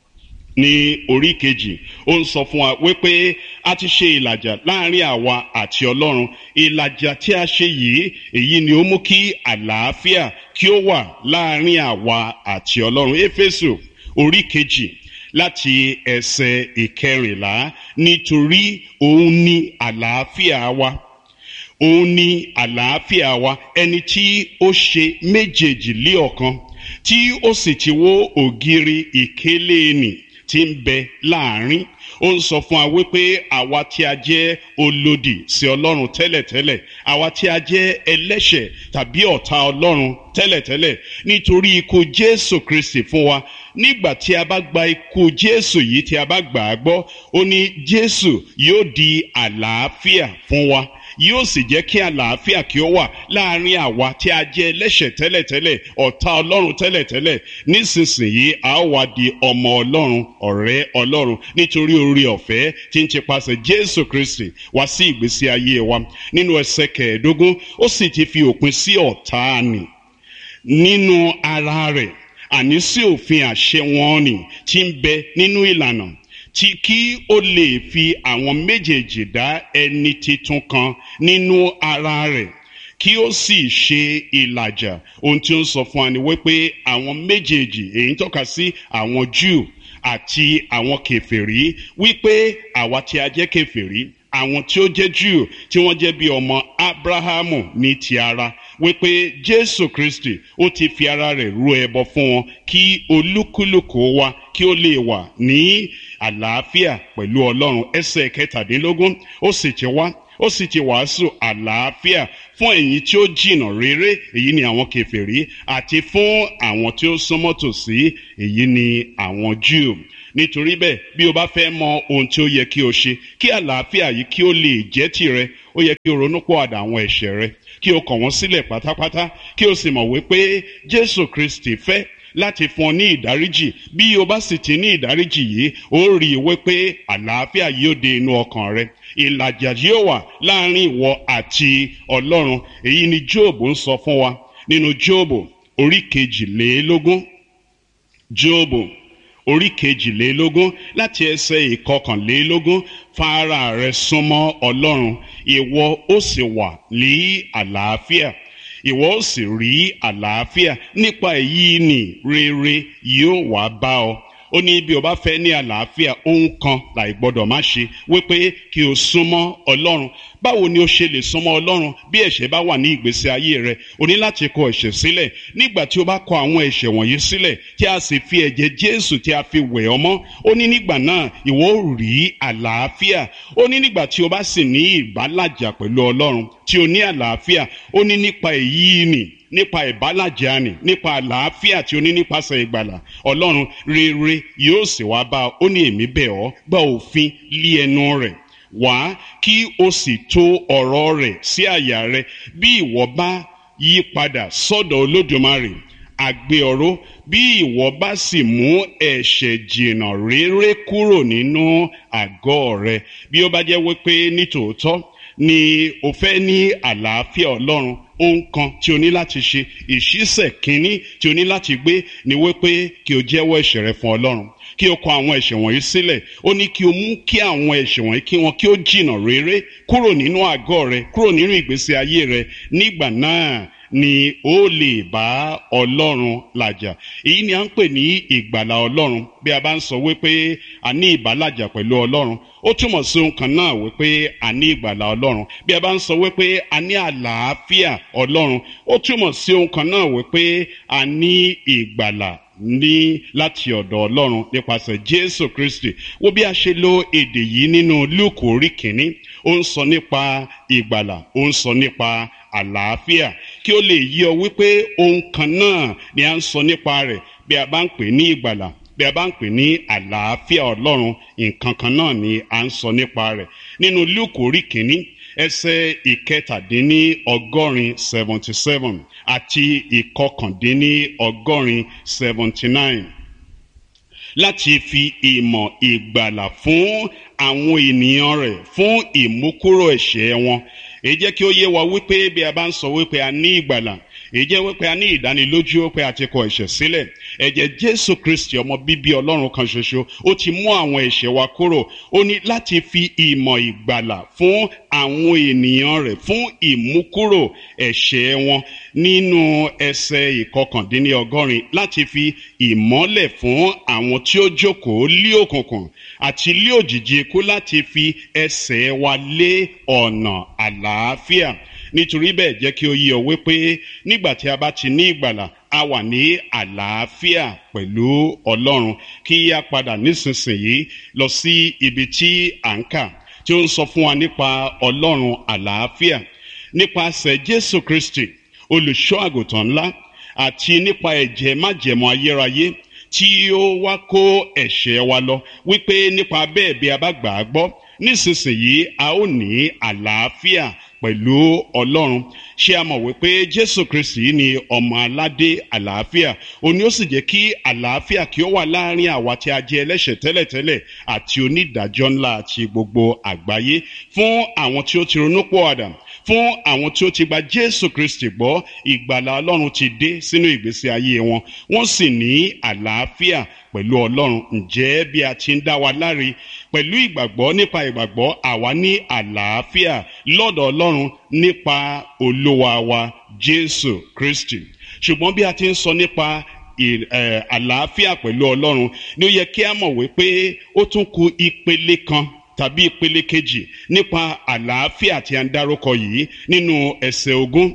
ní orí kejì. Ó ń sọ fún wa wípé a ti ṣe ìlàjà láàrin àwa àti ọlọ́run. Ìlàjà tí a ṣe yìí, èyí ni ó mú kí àlàáfíà kí ó wà láàrin àwa àti ọlọ́run. Éfésù orí kejì láti ẹsẹ̀ ìkẹrìnlá, nítorí òun ni àlàáfíà wa, òun ni àlàáfíà wa, ẹni tí ó ṣe méjèèjì lé ọ̀kan, tí ó sì ti wó ògiri ìkélé nì tí ń bẹ láàrin. Ó ń sọ fún wa wípé àwa tí a jẹ́ olòdì sí ọlọ́run tẹ́lẹ̀tẹ́lẹ̀, àwa tí a jẹ́ ẹlẹ́ṣẹ̀ tàbí ọ̀tá ọlọ́run tẹ́lẹ̀tẹ́lẹ̀, nítorí ikú Jésù Kristi fún wa, nígbà tí a bá gba ikú Jésù yìí tí a bá gbà á gbọ́, ó ní Jésù yóò di àlàáfíà fún wa, yóò sì jẹ́ kí àlàáfíà kí ó wà láàrin àwa tí a jẹ́ ẹlẹ́ṣẹ̀ tẹ́lẹ̀tẹ́lẹ̀, ọ̀tá ọlọ́run tẹ́lẹ̀tẹ́lẹ̀. Nísinsìnyí a ó wá di ọmọ ọlọ́run, ọ̀rẹ́ ọlọ́run, nítorí oore ọ̀fẹ́ tí ń ti pasẹ̀ Jésù Kristi wá sí ìgbésí ayé wa. Nínú ẹsẹ̀ kẹẹ̀ẹ́dógún, ó sì ti fi òpin sí ọ̀tá nì nínú ara rẹ̀, àní sí òfin àṣẹ wọn nì tí ń bẹ nínú ìlànà, tí kí ó lè fi àwọn méjèèjì dá ẹni titun kan nínú ara rẹ̀, kí ó sì ṣe ìlàjà. Ohun tí ó ń sọ fún wa ni wípé àwọn méjèèjì, èyí ń tọ́ka sí àwọn Júù àti àwọn kèfèrí, wípé àwa tí a jẹ́ kèfèrí, àwọn tí ó jẹ́ Júù tí wọ́n jẹ́ bí ọmọ Ábráhámù ní ti ara, wípé Jésù Kristi ó ti fi ara rẹ̀ rú ẹbọ fún wọn kí olúkúlùkù wa kí ó lè wà ní àlàáfíà pẹ̀lú Ọlọ́run. Ẹsẹ̀ kẹtàdínlógún, ó sì ti wá ó sì ti wàásù àlàáfíà fún ẹ̀yin tí ó jìnnà réré, èyí ni àwọn kèfèrí, àti fún àwọn tí ó súnmọ́ tòsí, èyí ni àwọn Júù. Nítorí bẹ́ẹ̀, bí o bá fẹ́ mọ ohun tí ó yẹ kí o ṣe kí àlàáfíà yìí kí ó lè jẹ́ tìrẹ, ó yẹ kí o ronúpìwàdà àwọn ẹ̀ṣẹ̀ rẹ, kí o kọ̀ wọ́n sílẹ̀ pátápátá, kí o sì mọ̀ wípé Jésù Kristi fẹ́ láti fún ọ ní ìdáríjì. Bí o bá sì ti ní ìdáríjì yìí, ó rí i wípé àlàáfíà yóò dé inú ọkàn rẹ, ìlàjà yóò wà láàrin ìwọ àti Ọlọ́run. Èyí ni Jóòbù ń sọ fún wa nínú Jóòbù orí kejìlélógún. Jóòbù orí kejìlélógún láti ẹsẹ̀ ìkọkànlélógún, fara rẹ súnmọ́ Ọlọ́run, ìwọ ó sì wà ní àlàáfíà, ìwọ ó sì rí àlàáfíà, nípa èyí ni rere yóò wá bá ọ. Ó ní bí o bá fẹ́ ní àlàáfíà, ohun kan láì gbọ́dọ̀ má ṣe, wípé kí o súnmọ́ Ọlọ́run. Báwo ni o ṣe lè súnmọ́ Ọlọ́run bí ẹ̀ṣẹ̀ bá wà ní ìgbésí ayé rẹ? O ní láti kọ ẹ̀ṣẹ̀ sílẹ̀. Nígbà tí o bá kọ àwọn ẹ̀ṣẹ̀ wọ̀nyí sílẹ̀, tí a sì fi ẹ̀jẹ̀ Jésù tí a fi wẹ̀ ọ́ mọ́, ó ní nígbà náà ìwọ ó rí àlàáfíà. Ó ní nígbà tí o bá sì ní ìbálàjà pẹ̀lú Ọlọ́run, tí o ní àlàáfíà, ó ní nípa èyí ni nípa ìbálàjà ni, nípa àlàáfíà tí o ní nípasẹ̀ ìgbàlà Ọlọ́run, rere yóò sì wá bá ọ. Ó ní èmi bẹ̀ ọ́, gba òfin lé ẹnu rẹ̀ wá, kí o sì tò ọ̀rọ̀ rẹ̀ sí àyà rẹ. Bí ìwọ bá yí padà sọ́dọ̀ Olódùmarè, àgbé ọ̀rọ̀, bí ìwọ bá sì mú ẹ̀ṣẹ̀ jìnnà réré kúrò nínú àgọ́ rẹ. Bí ó bá jẹ́ wípé nítòótọ́ ni o fẹ́ ní àlàáfíà Ọlọ́run, ohun kan tí o ní láti ṣe, ìṣísẹ̀ kínní tí o ní láti gbé ni wípé kí o jẹ́wọ́ ẹ̀ṣẹ̀ rẹ fún Ọlọ́run, kí o kọ àwọn ẹ̀ṣẹ̀ wọ̀nyí sílẹ̀. Ó ní kí o mú kí àwọn ẹ̀ṣẹ̀ wọ̀nyí kí wọn kí ó jìnnà réré kúrò nínú àgọ́ rẹ, kúrò nínú ìgbésí ayé rẹ. Nígbà náà ni ó lè bá Ọlọ́run làjà. Èyí ni à ń pè ní ìgbàlà Ọlọ́run. Bí a bá ń sọ wípé a ní ìbálàjà pẹ̀lú Ọlọ́run, ó túmọ̀ sí ohun kan náà wípé a ní ìgbàlà Ọlọ́run. Bí a bá ń sọ wípé a ní àlàáfíà Ọlọ́run, ó túmọ̀ sí ohun kan náà wípé a ní ìgbàlà ní láti ọ̀dọ̀ Ọlọ́run nípasẹ̀ Jésù Kristi. Wo bí a ṣe lo èdè yìí nínú Lúùkù orí kìíní, ó ń sọ nípa ìgbàlà, ó ń sọ nípa àlàáfíà, kí ó lè yí ọ wípé ohun kan náà ni a ń sọ nípa rẹ̀. Bí a bá ń pè ní ìgbàlà, bí a bá ń pè ní àlàáfíà Ọlọ́run, nǹkan kan náà ni a ń sọ nípa rẹ̀. Nínú Lúùkù orí kìíní ẹsẹ̀ ìkẹtàdínní ọgọ́rin seventy seven àti ìkọkàndínní ọgọ́rin seventy nine, láti fi ìmọ̀ ìgbàlà fún àwọn ènìyàn rẹ̀ fún ìmúkúrò ẹ̀ṣẹ̀ wọn. Èyí jẹ́ kí ó yé wa wípé bí a bá ń sọ wípé a ní ìgbàlà, èyí jẹ́ wípé a ní ìdánilójú pé a ti kọ ẹ̀ṣẹ̀ sílẹ̀. Ẹ̀jẹ̀ Jésù Kristi ọmọ bíbí Ọlọ́run kan ṣoṣo, ó ti mú àwọn ẹ̀ṣẹ̀ wa kúrò. Ó ní láti fi ìmọ̀ ìgbàlà fún àwọn ènìyàn rẹ̀ fún ìmúkúrò ẹ̀ṣẹ̀ wọn. Nínú ẹsẹ̀ ìkọkàndínní ọgọ́rin, láti fi ìmọ́lẹ̀ fún àwọn tí ó jókòó lí òkùnkùn àti lí òjìji ikú, láti fi ẹsẹ̀ wa lé ọ̀nà àlàáfíà. Nítorí bẹ́ẹ̀ jẹ́ kí ó yé ọ wípé nígbà tí a bá ti ní ìgbàlà, a wà ní àlàáfíà pẹ̀lú Ọlọ́run. Kí a padà nísinsìnyí lọ sí ibi tí à ń kà, tí ó ń sọ fún wa nípa Ọlọ́run àlàáfíà nípasẹ̀ Jésù Kristi olùṣọ́ àgùntàn ńlá, àti nípa ẹ̀jẹ̀ májẹ̀mú ayérayé tí ó wá kó ẹ̀ṣẹ̀ wa lọ, wípé nípa bẹ́ẹ̀ bí a bá gbà á gbọ́, nísinsìnyí a ó ní àlàáfíà pẹ̀lú Ọlọ́run. Ṣé a mọ̀ wípé Jésù Kristi ni ọmọ aládé àlàáfíà? Ó ní ó sì jẹ́ kí àlàáfíà kí ó wà láàrin àwa tí a jẹ́ ẹlẹ́ṣẹ̀ tẹ́lẹ̀tẹ́lẹ̀ àti onídàájọ́ ńlá àti gbogbo àgbáyé, fún àwọn tí ó ti ronúpìwàdà, fún àwọn tí ó ti gba Jésù Kristi gbọ́. Ìgbàlà Ọlọ́run ti dé sínú ìgbésí ayé wọn, wọ́n sì ní àlàáfíà pẹ̀lú Ọlọ́run. Ǹjẹ́ bí a ti ń dá wa láre pẹ̀lú ìgbàgbọ́, nípa ìgbàgbọ́ àwa ní àlàáfíà lọ́dọ̀ Ọlọ́run nípa Olúwa wa Jésù Kristi. Ṣùgbọ́n bí a ti ń sọ nípa àlàáfíà pẹ̀lú Ọlọ́run, ni ó yẹ kí a mọ̀ wípé ó tún kù ìpele kan tàbí ìpele kejì nípa àlàáfíà tí a ń dárúkọ yìí nínú ẹsẹ̀ ogún.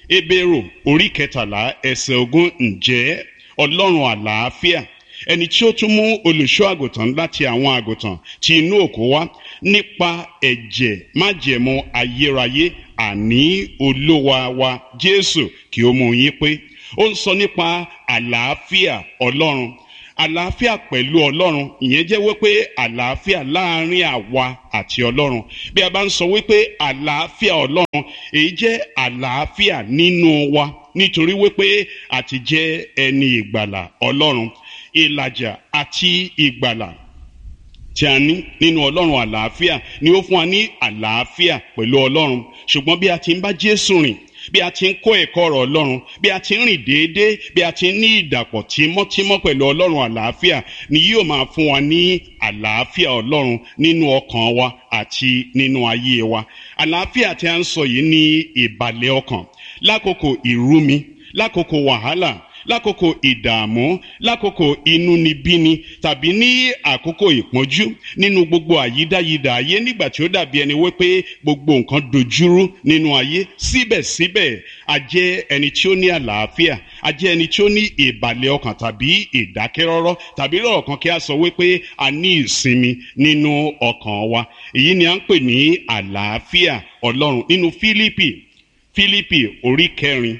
Hébérù orí kẹtàlá ẹsẹ̀ ogún, ǹjẹ́ Ọlọ́run àlàáfíà, ẹni tí ó tún mú olùṣọ́ àgùntàn láti àwọn àgùntàn tí inú òkú wá nípa ẹ̀jẹ̀ májẹ̀mú ayérayé, àní olúwa wa Jésù, kí ó mú yín pé. Ó ń sọ nípa àlàáfíà Ọlọ́run, àlàáfíà pẹ̀lú Ọlọ́run. Ìyẹn jẹ́ wípé àlàáfíà láàrin àwa àti Ọlọ́run. Bí a bá ń sọ wípé àlàáfíà Ọlọ́run, èyí jẹ́ àlàáfíà nínú wa, nítorí wípé a ti jẹ́ ẹni ìgbàlà Ọlọ́run. Ìlàjà àti ìgbàlà tí a ní nínú Ọlọ́run àlàáfíà ni ó fún wa ní àlàáfíà pẹ̀lú Ọlọ́run. Ṣùgbọ́n bí a ti ń bá Jésù rìn, bí a ti ń kọ́ ẹ̀kọ́ ọ̀rọ̀ Ọlọ́run, bí a ti ń rìn déédéé, bí a ti ń ní ìdàpọ̀ tímọ́tímọ́ pẹ̀lú Ọlọ́run àlàáfíà, ni yóò máa fún wa ní àlàáfíà Ọlọ́run nínú ọkàn wa àti nínú ayé wa. Àlàáfíà tí a ń sọ yìí ní ìbàlẹ̀ ọkàn lákòókò ìrúmi, lákòókò wàhálà, lákòókò ìdààmú, lákòókò inúnibíni, tàbí ní àkókò ìpọ́njú, nínú gbogbo àyídáyidà ayé, nígbà tí ó dàbí ẹni wípé gbogbo nǹkan dojúrú nínú ayé. Síbẹ̀síbẹ̀ a jẹ́ ẹni tí ó ní àlàáfíà, a jẹ́ ẹni tí ó ní ìbàlẹ̀ ọkàn tàbí ìdákẹ́rọ́rọ́, tàbí lọ́rọ̀ kan kí a sọ wípé a ní ìsinmi nínú ọkàn wa. Èyí ni à ń pè ní àlàáfíà Ọlọ́run. Nínú Fílípì Fílípì orí kẹrin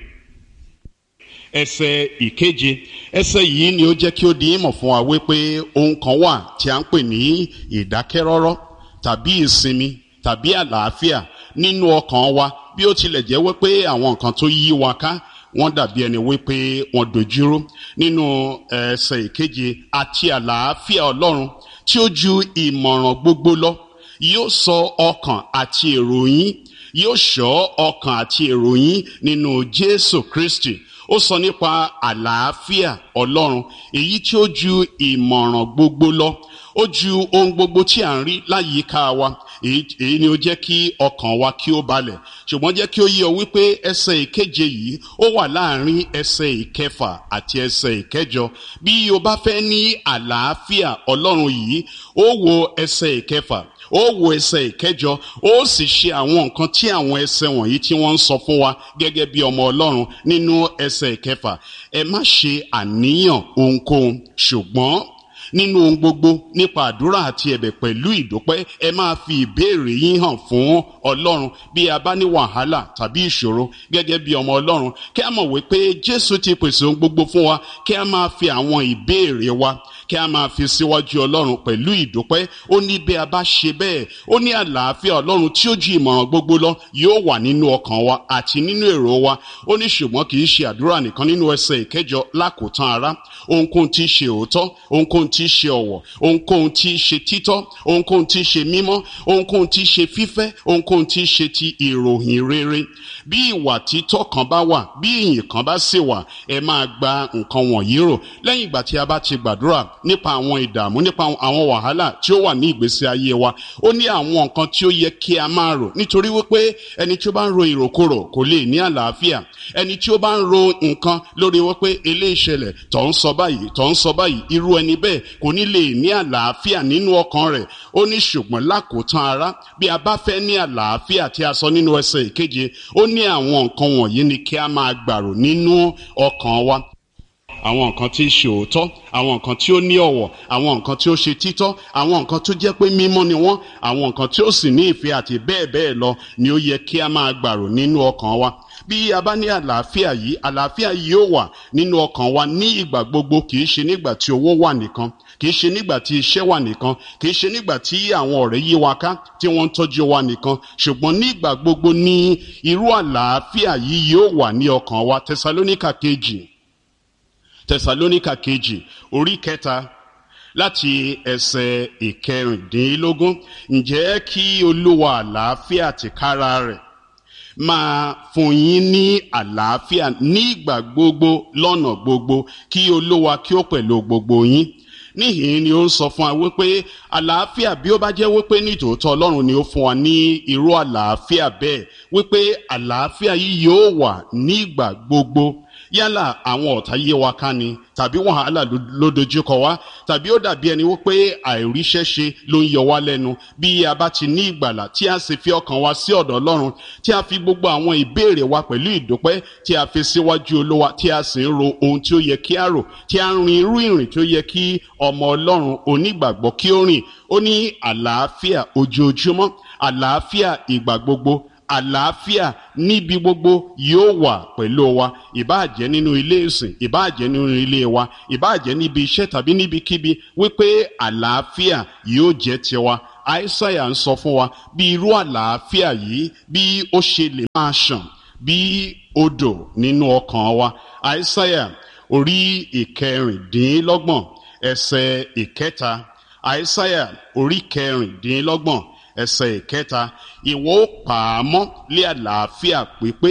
ẹsẹ̀ ìkeje, ẹsẹ̀ yìí ni ó jẹ́ kí ó di ìmọ̀ fún wa wípé ohun kan wà tí a ń pè ní ìdákẹ́rọ́rọ́ tàbí ìsinmi tàbí àlàáfíà nínú ọkàn wa, bí ó tilẹ̀ jẹ́ wípé àwọn nǹkan tó yí wa ká wọ́n dàbí ẹni wípé wọ́n dojúrú. Nínú ẹsẹ̀ ìkeje, àti àlàáfíà Ọlọ́run tí ó ju ìmọ̀ràn gbogbo lọ yóò sọ ọkàn àti èrò yín, yóò ṣọ́ ọkàn àti èrò yín nínú Jésù Kristi. Ó sọ nípa àlàáfíà Ọlọ́run èyí tí ó ju ìmọ̀ràn gbogbo lọ, ó ju ohun gbogbo tí à ń rí láyìíká wa. Èyí ni ó jẹ́ kí ọkàn wa kí ó balẹ̀. Ṣùgbọ́n jẹ́ kí ó yé ọ wípé ẹsẹ̀ ìkeje yìí ó wà láàrin ẹsẹ̀ ìkẹfà àti ẹsẹ̀ ìkẹjọ. Bí o bá fẹ́ ní àlàáfíà Ọlọ́run yìí, ó wo ẹsẹ̀ ìkẹfà, ó wo ẹsẹ̀ ìkẹjọ, ó sì ṣe àwọn nǹkan tí àwọn ẹsẹ̀ wọ̀nyí tí wọ́n ń sọ fún wa gẹ́gẹ́ bí ọmọ Ọlọ́run. Nínú ẹsẹ̀ ìkẹfà, ẹ má ṣe àníyàn ohunkóhun, ṣùgbọ́n nínú ohun gbogbo nípa àdúrà àti ẹ̀bẹ̀ pẹ̀lú ìdúpẹ́, ẹ máa fi ìbéèrè yín hàn fún Ọlọ́run. Bí a bá ní wàhálà tàbí ìṣòro gẹ́gẹ́ bí ọmọ Ọlọ́run, kí a mọ̀ wípé Jésù ti pèsè ohun gbogbo fún wa, kí a máa fi àwọn ìbéèrè wa kí a máa fi síwájú Ọlọ́run pẹ̀lú ìdúpẹ́. Ó ní bí a bá ṣe bẹ́ẹ̀, ó ní àlàáfíà Ọlọ́run tí ó ju ìmọ̀ràn gbogbo lọ yóò wà nínú ọkàn wa àti nínú èrò wa. Ó ní ṣùgbọ́n kì í ṣe àdúrà nìkan. Nínú ẹsẹ̀ ìkẹjọ, lákòótán ará, ohunkóhun tí í ṣe òótọ́, ohunkóhun tí í ṣe ọ̀wọ̀, ohunkóhun tí í ṣe títọ́, ohunkóhun tí í ṣe mímọ́, ohunkóhun tí í ṣe fífẹ́, ohunkóhun tí í ṣe ti ìròyìn rere, bí ìwà títọ́ kan bá wà, bí ìyìn kan bá sì wà, ẹ máa gba nǹkan wọ̀nyí rò. Lẹ́yìn ìgbà tí a bá ti gbàdúrà nípa àwọn ìdààmú, nípa àwọn wàhálà tí ó wà ní ìgbésí ayé wa, ó ní àwọn nǹkan tí ó yẹ kí a máa rò, nítorí wípé ẹni tí ó bá ń ro ìròkúrò kò lè ní àlàáfíà. Ẹni tí ó bá ń ro nǹkan lórí wípé eléyìí ṣẹlẹ̀, tó ń sọ báyìí, tó ń sọ báyìí, irú ẹni bẹ́ẹ̀ kò ní lè ní àlàáfíà nínú ọkàn rẹ̀. Ó ní ṣùgbọ́n lákòótán ará, bí a bá fẹ́ ní àlàáfíà tí a sọ nínú ẹsẹ̀ ìkeje, ó ní àwọn nǹkan wọ̀nyí ni kí a máa gbàrò nínú ọkàn wa. Àwọn nǹkan tí í ṣe òótọ́, àwọn nǹkan tí ó ní ọ̀wọ̀, àwọn nǹkan tí ó ṣe títọ́, àwọn nǹkan tó jẹ́ pé mímọ́ ni wọ́n, àwọn nǹkan tí ó sì ní ìfẹ́ àti bẹ́ẹ̀ bẹ́ẹ̀ lọ ni ó yẹ kí a máa gbàrò nínú ọkàn wa. Bí a bá ní àlàáfíà yìí, àlàáfíà yìí yóò wà nínú ọkàn wa ní ìgbà gbogbo. Kì í ṣe nígbà tí owó wà nìkan, kì í ṣe nígbà tí iṣẹ́ wà nìkan, kì í ṣe nígbà tí àwọn ọ̀rẹ́ yí wa ká tí wọ́n ń tọ́jú wa nìkan, ṣùgbọ́n nígbà gbogbo ní irú àlàáfíà yìí yóò wà ní ọkàn wa. Tẹsalóníkà kejì Tẹsalóníkà kejì orí kẹta láti ẹsẹ̀ ìkẹrìndínlógún, ǹjẹ́ kí Olúwa àlàáfíà tìkára rẹ̀ máa fún yín ní àlàáfíà ní ìgbà gbogbo lọ́nà gbogbo, kí Olúwa kí ó pẹ̀lú gbogbo yín. Níhìn ni ó ń sọ fún wa wípé àlàáfíà, bí ó bá jẹ́ wípé ní tòótọ́ Ọlọ́run ni ó fún wa ní irú àlàáfíà bẹ́ẹ̀, wípé àlàáfíà yìí yóò wà ní ìgbà gbogbo yálà àwọn ọ̀tá yé wa ká ni tàbí wàhálà ló dojúkọ wá tàbí ó dàbí ẹni wípé àìríṣẹ́ ṣe ló ń yọ wá lẹ́nu, bí a bá ti ní ìgbàlà tí a sì fi ọkàn wa sí ọ̀dọ̀ Ọlọ́run, tí a fi gbogbo àwọn ìbéèrè wa pẹ̀lú ìdúpẹ́ tí a fi síwájú Olúwa, tí a sì ń ro ohun tí ó yẹ kí a rò, tí a ń rin irú ìrìn tí ó yẹ kí ọmọ Ọlọ́run onígbàgbọ́ kí ó rìn. Ó ní àlàáfíà ojoojúmọ́, àlàáfíà ìgbà gbogbo, àlàáfíà níbi gbogbo yóò wà pẹ̀lú wa, ìbáàjẹ́ nínú ilé ìsìn, ìbáàjẹ́ nínú ilé wa, ìbáàjẹ́ níbi iṣẹ́ tàbí níbikíbi, wípé àlàáfíà yóò jẹ́ tiwa. Àìsáyà ń sọ fún wa bí irú àlàáfíà yìí bí ó ṣe lè máa ṣàn bí odò nínú ọkàn wa. Àìsáyà orí ìkẹrìndínlọ́gbọ̀n ẹsẹ̀ ìkẹta. Àìsáyà orí kẹrìndínlọ́gbọ̀n ẹsẹ̀ ìkẹta. Ìwọ ó pa á mọ́ lé àlàáfíà pípé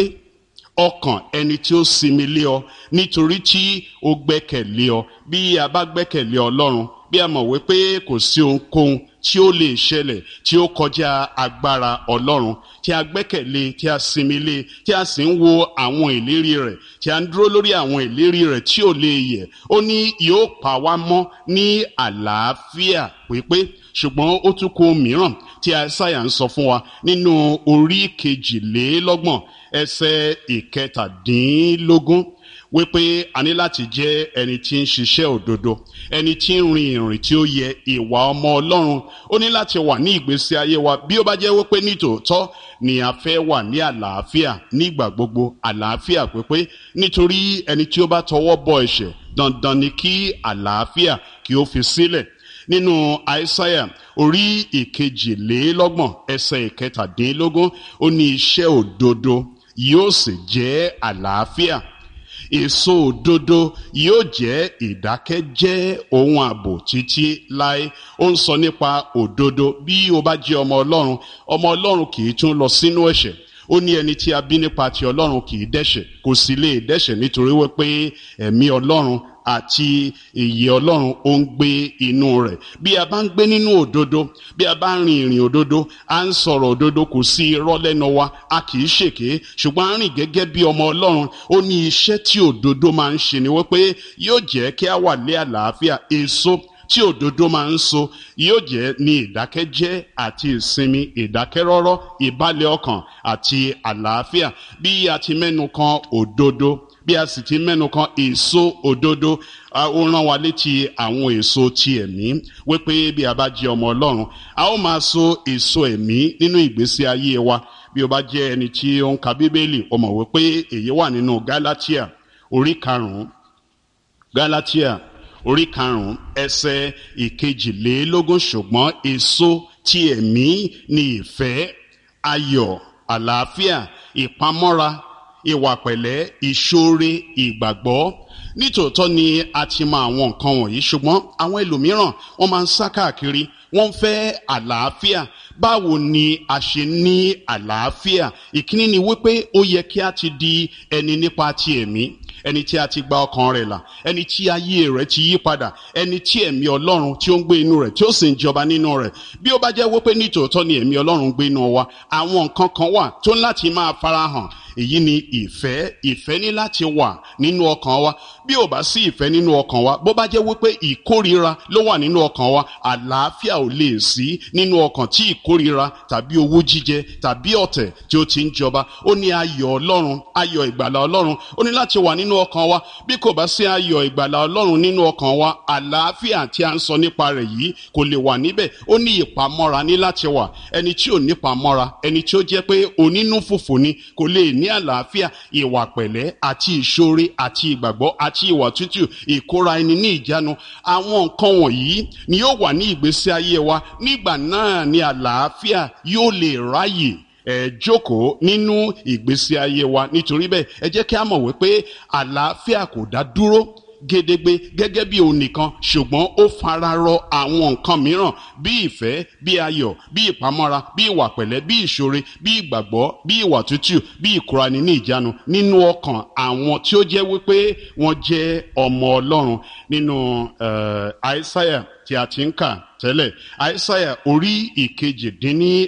ọkàn ẹni tí ó sinmi lé ọ, nítorí tí ó gbẹ́kẹ̀lé ọ. Bí a bá gbẹ́kẹ̀lé Ọlọ́run, bí a mọ̀ wípé kò sí ohunkóhun tí ó lè ṣẹlẹ̀ tí ó kọjá agbára Ọlọ́run, tí a gbẹ́kẹ̀lé, tí a sinmi lé, tí a sì ń wo àwọn ìlérí rẹ̀, tí a ń dúró lórí àwọn ìlérí rẹ̀ tí ò lè yẹ̀. Ó ní yóò pa wá mọ́ ní àlàáfíà pípé. Ṣùgbọ́n ó tún kó mìíràn tí Àìsáyà ń sọ fún wa nínú orí kejìlélọ́gbọ̀n ẹsẹ̀ ìkẹtàdínlógún, wípé a ní láti jẹ́ ẹni tí ń ṣiṣẹ́ òdodo, ẹni tí ń rin ìrìn tí ó yẹ, ìwà ọmọ Ọlọ́run. Ó ní láti wà ní ìgbésí ayé wa bí ó bá jẹ́ wípé nítòótọ́ ni a fẹ́ wà ní àlàáfíà nígbà gbogbo, àlàáfíà pípé. Nítorí ẹni tí ó bá tọwọ́ bọ ẹ̀ṣẹ̀, dandan ni kí àlàáfíà kí ó fi sílẹ̀. Nínú Àìsáyà orí ìkejìlélọ́gbọ̀n ẹsẹ̀ ìkẹtàdínlógún, ó ní iṣẹ́ òdodo yóò sì jẹ́ àlàáfíà, èso òdodo yóò jẹ́ ìdákẹ́jẹ́ ohun ààbò títí láé. Ó ń sọ nípa òdodo. Bí o bá jẹ́ ọmọ Ọlọ́run, ọmọ Ọlọ́run kì í tún lọ sínú ẹ̀ṣẹ̀. Ó ní ẹni tí a bí nípa ti Ọlọ́run kì í dẹ́ṣẹ̀, kò sì lè dẹ́ṣẹ̀ nítorí wípé ẹ̀mí Ọlọ́run àti ìyè Ọlọ́run ó ń gbé inú rẹ̀. Bí a bá ń gbé nínú òdodo, bí a bá ń rin ìrìn òdodo, a ń sọ̀rọ̀ òdodo, kò sí irọ́ lẹ́nu wa, a kì í ṣèké, ṣùgbọ́n a rìn gẹ́gẹ́ bí ọmọ Ọlọ́run. Ó ní iṣẹ́ tí òdodo máa ń ṣe ni wípé yóò jẹ́ kí a wà lé àlàáfíà. Èso tí òdodo máa ń so yóò jẹ́ ní ìdákẹ́jẹ́ àti ìsinmi, ìdákẹ́rọ́rọ́, ìbálẹ̀ ọkàn àti àlàáfíà. Bí a ti mẹ́nu kan òdodo, bí a sì ti mẹ́nu kan èso òdodo, ó rán wa létí àwọn èso ti ẹ̀mí, wípé bí a bá jẹ́ ọmọ Ọlọ́run, a ó máa so èso ẹ̀mí nínú ìgbésí ayé wa. Bí o bá jẹ́ ẹni tí ó ń ka Bíbélì, o mọ̀ wípé èyí wà nínú Gálátíà orí karùn-ún. Gálátíà orí karùn-ún ẹsẹ̀ ìkejìlélógún. Ṣùgbọ́n èso ti ẹ̀mí ni ìfẹ́, ayọ̀, àlàáfíà, ìpamọ́ra, ìwà pẹ̀lẹ́, ìṣoore, ìgbàgbọ́. Nítòótọ́ ni a ti mọ àwọn nǹkan wọ̀nyí, ṣùgbọ́n àwọn ẹlòmíràn wọ́n máa ń sá káàkiri, wọ́n fẹ́ àlàáfíà. Báwo ni a ṣe ní àlàáfíà? Ìkíní ni wípé ó yẹ kí a ti di ẹni nípa ti ẹ̀mí, ẹni tí a ti gba ọkàn rẹ̀ là, ẹni tí ayé rẹ̀ ti yí padà, ẹni tí ẹ̀mí Ọlọ́run tí ó ń gbé inú rẹ̀, tí ó sì ń jọba nínú rẹ̀. Bí ó bá jẹ́ wípé nítòótọ́ ni ẹ̀mí Ọlọ́run gbé inú wa, àwọn nǹkan kan wà tó ń láti máa farahàn. Èyí ni ìfẹ́. Ìfẹ́ ní láti wà nínú ọkàn wa. Bí ò bá sí ìfẹ́ nínú ọkàn wa, bó bá jẹ́ wípé ìkórira ló wà nínú ọkàn wa, àlàáfíà ò lè sí nínú ọkàn tí ìkórira tàbí owú jíjẹ tàbí ọ̀tẹ̀ tí ó ti ń jọba. Ó ní ayọ̀ Ọlọ́run, ayọ̀ ìgbàlà Ọlọ́run, ó ní láti wà nínú ọkàn wa. Bí kò bá sí ayọ̀ ìgbàlà Ọlọ́run nínú ọkàn wa, àlàáfíà tí a ń sọ nípa rẹ̀ yìí kò lè wà níbẹ̀. Ó ní ìpamọ́ra ní láti wà. Ẹni tí ò ní ìpamọ́ra, ẹni tí ó jẹ́ pé onínú fùfù ni, kò lè ní àlàáfíà. Ìwà pẹ̀lẹ́ àti ìṣoore àti ìgbàgbọ́ àti ìwà tútù, ìkóra ẹni ní ìjánu, àwọn nǹkan wọ̀nyí ni yóò wà ní ìgbésí ayé wa. Nígbà náà ni àlàáfíà yóò lè ráyè ẹ jókòó nínú ìgbésí ayé wa. Nítorí bẹ́ẹ̀, ẹ jẹ́ kí a mọ̀ wípé àlàáfíà kò dá dúró gédégbé gẹ́gẹ́ bí òun nìkan, ṣùgbọ́n ó fararọ àwọn nǹkan mìíràn bí ìfẹ́, bí ayọ̀, bí ìpamọ́ra, bí ìwà pẹ̀lẹ́, bí ìṣoore, bí ìgbàgbọ́, bí ìwà tútù, bí ìkóraẹni ní ìjánu nínú ọkàn àwọn tí ó jẹ́ wípé wọ́n jẹ́ ọmọ Ọlọ́run. Nínú Àìsáyà tí a ti ń kà tẹ́lẹ̀, Àìsáyà orí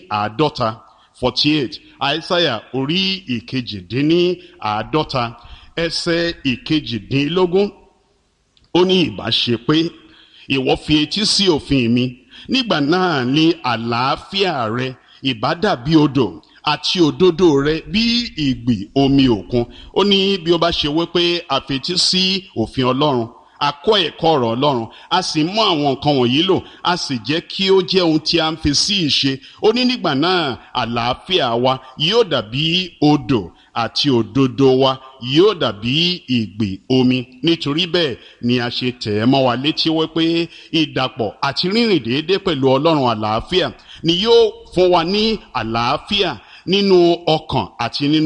ìkejìdínláàádọ́ta forty eight, Àìsáyà orí ìkejìdínláàádọ́ta ẹsẹ̀ ìkejìdínlógún ó ní ìbá ṣe pé ìwọ fi etí sí òfin mi nígbà náà ni àlàáfíà rẹ ìbá dàbí odò àti òdodo rẹ bí ìgbì omi òkun. Ó ní bí ó bá ṣe wípé àfetí sí òfin Ọlọ́run, a kọ́ ẹ̀kọ́ ọ̀rọ̀ Ọlọ́run, a sì mú àwọn nǹkan wọ̀nyí lò, a sì jẹ́ kí ó jẹ́ ohun tí a ń fi sí ìṣe. Ó ní nígbà náà àlàáfíà wa yóò dàbí odò àti òdodo wa yóò dàbí ìgbì omi. Nítorí bẹ́ẹ̀ ni a ṣe tẹ̀ ẹ́ mọ́ wa létí wípé ìdàpọ̀ àti rírìn déédéé pẹ̀lú Ọlọ́run àlàáfíà ni yóò fún wa ní àlàáfíà nínú ọkàn àti nínú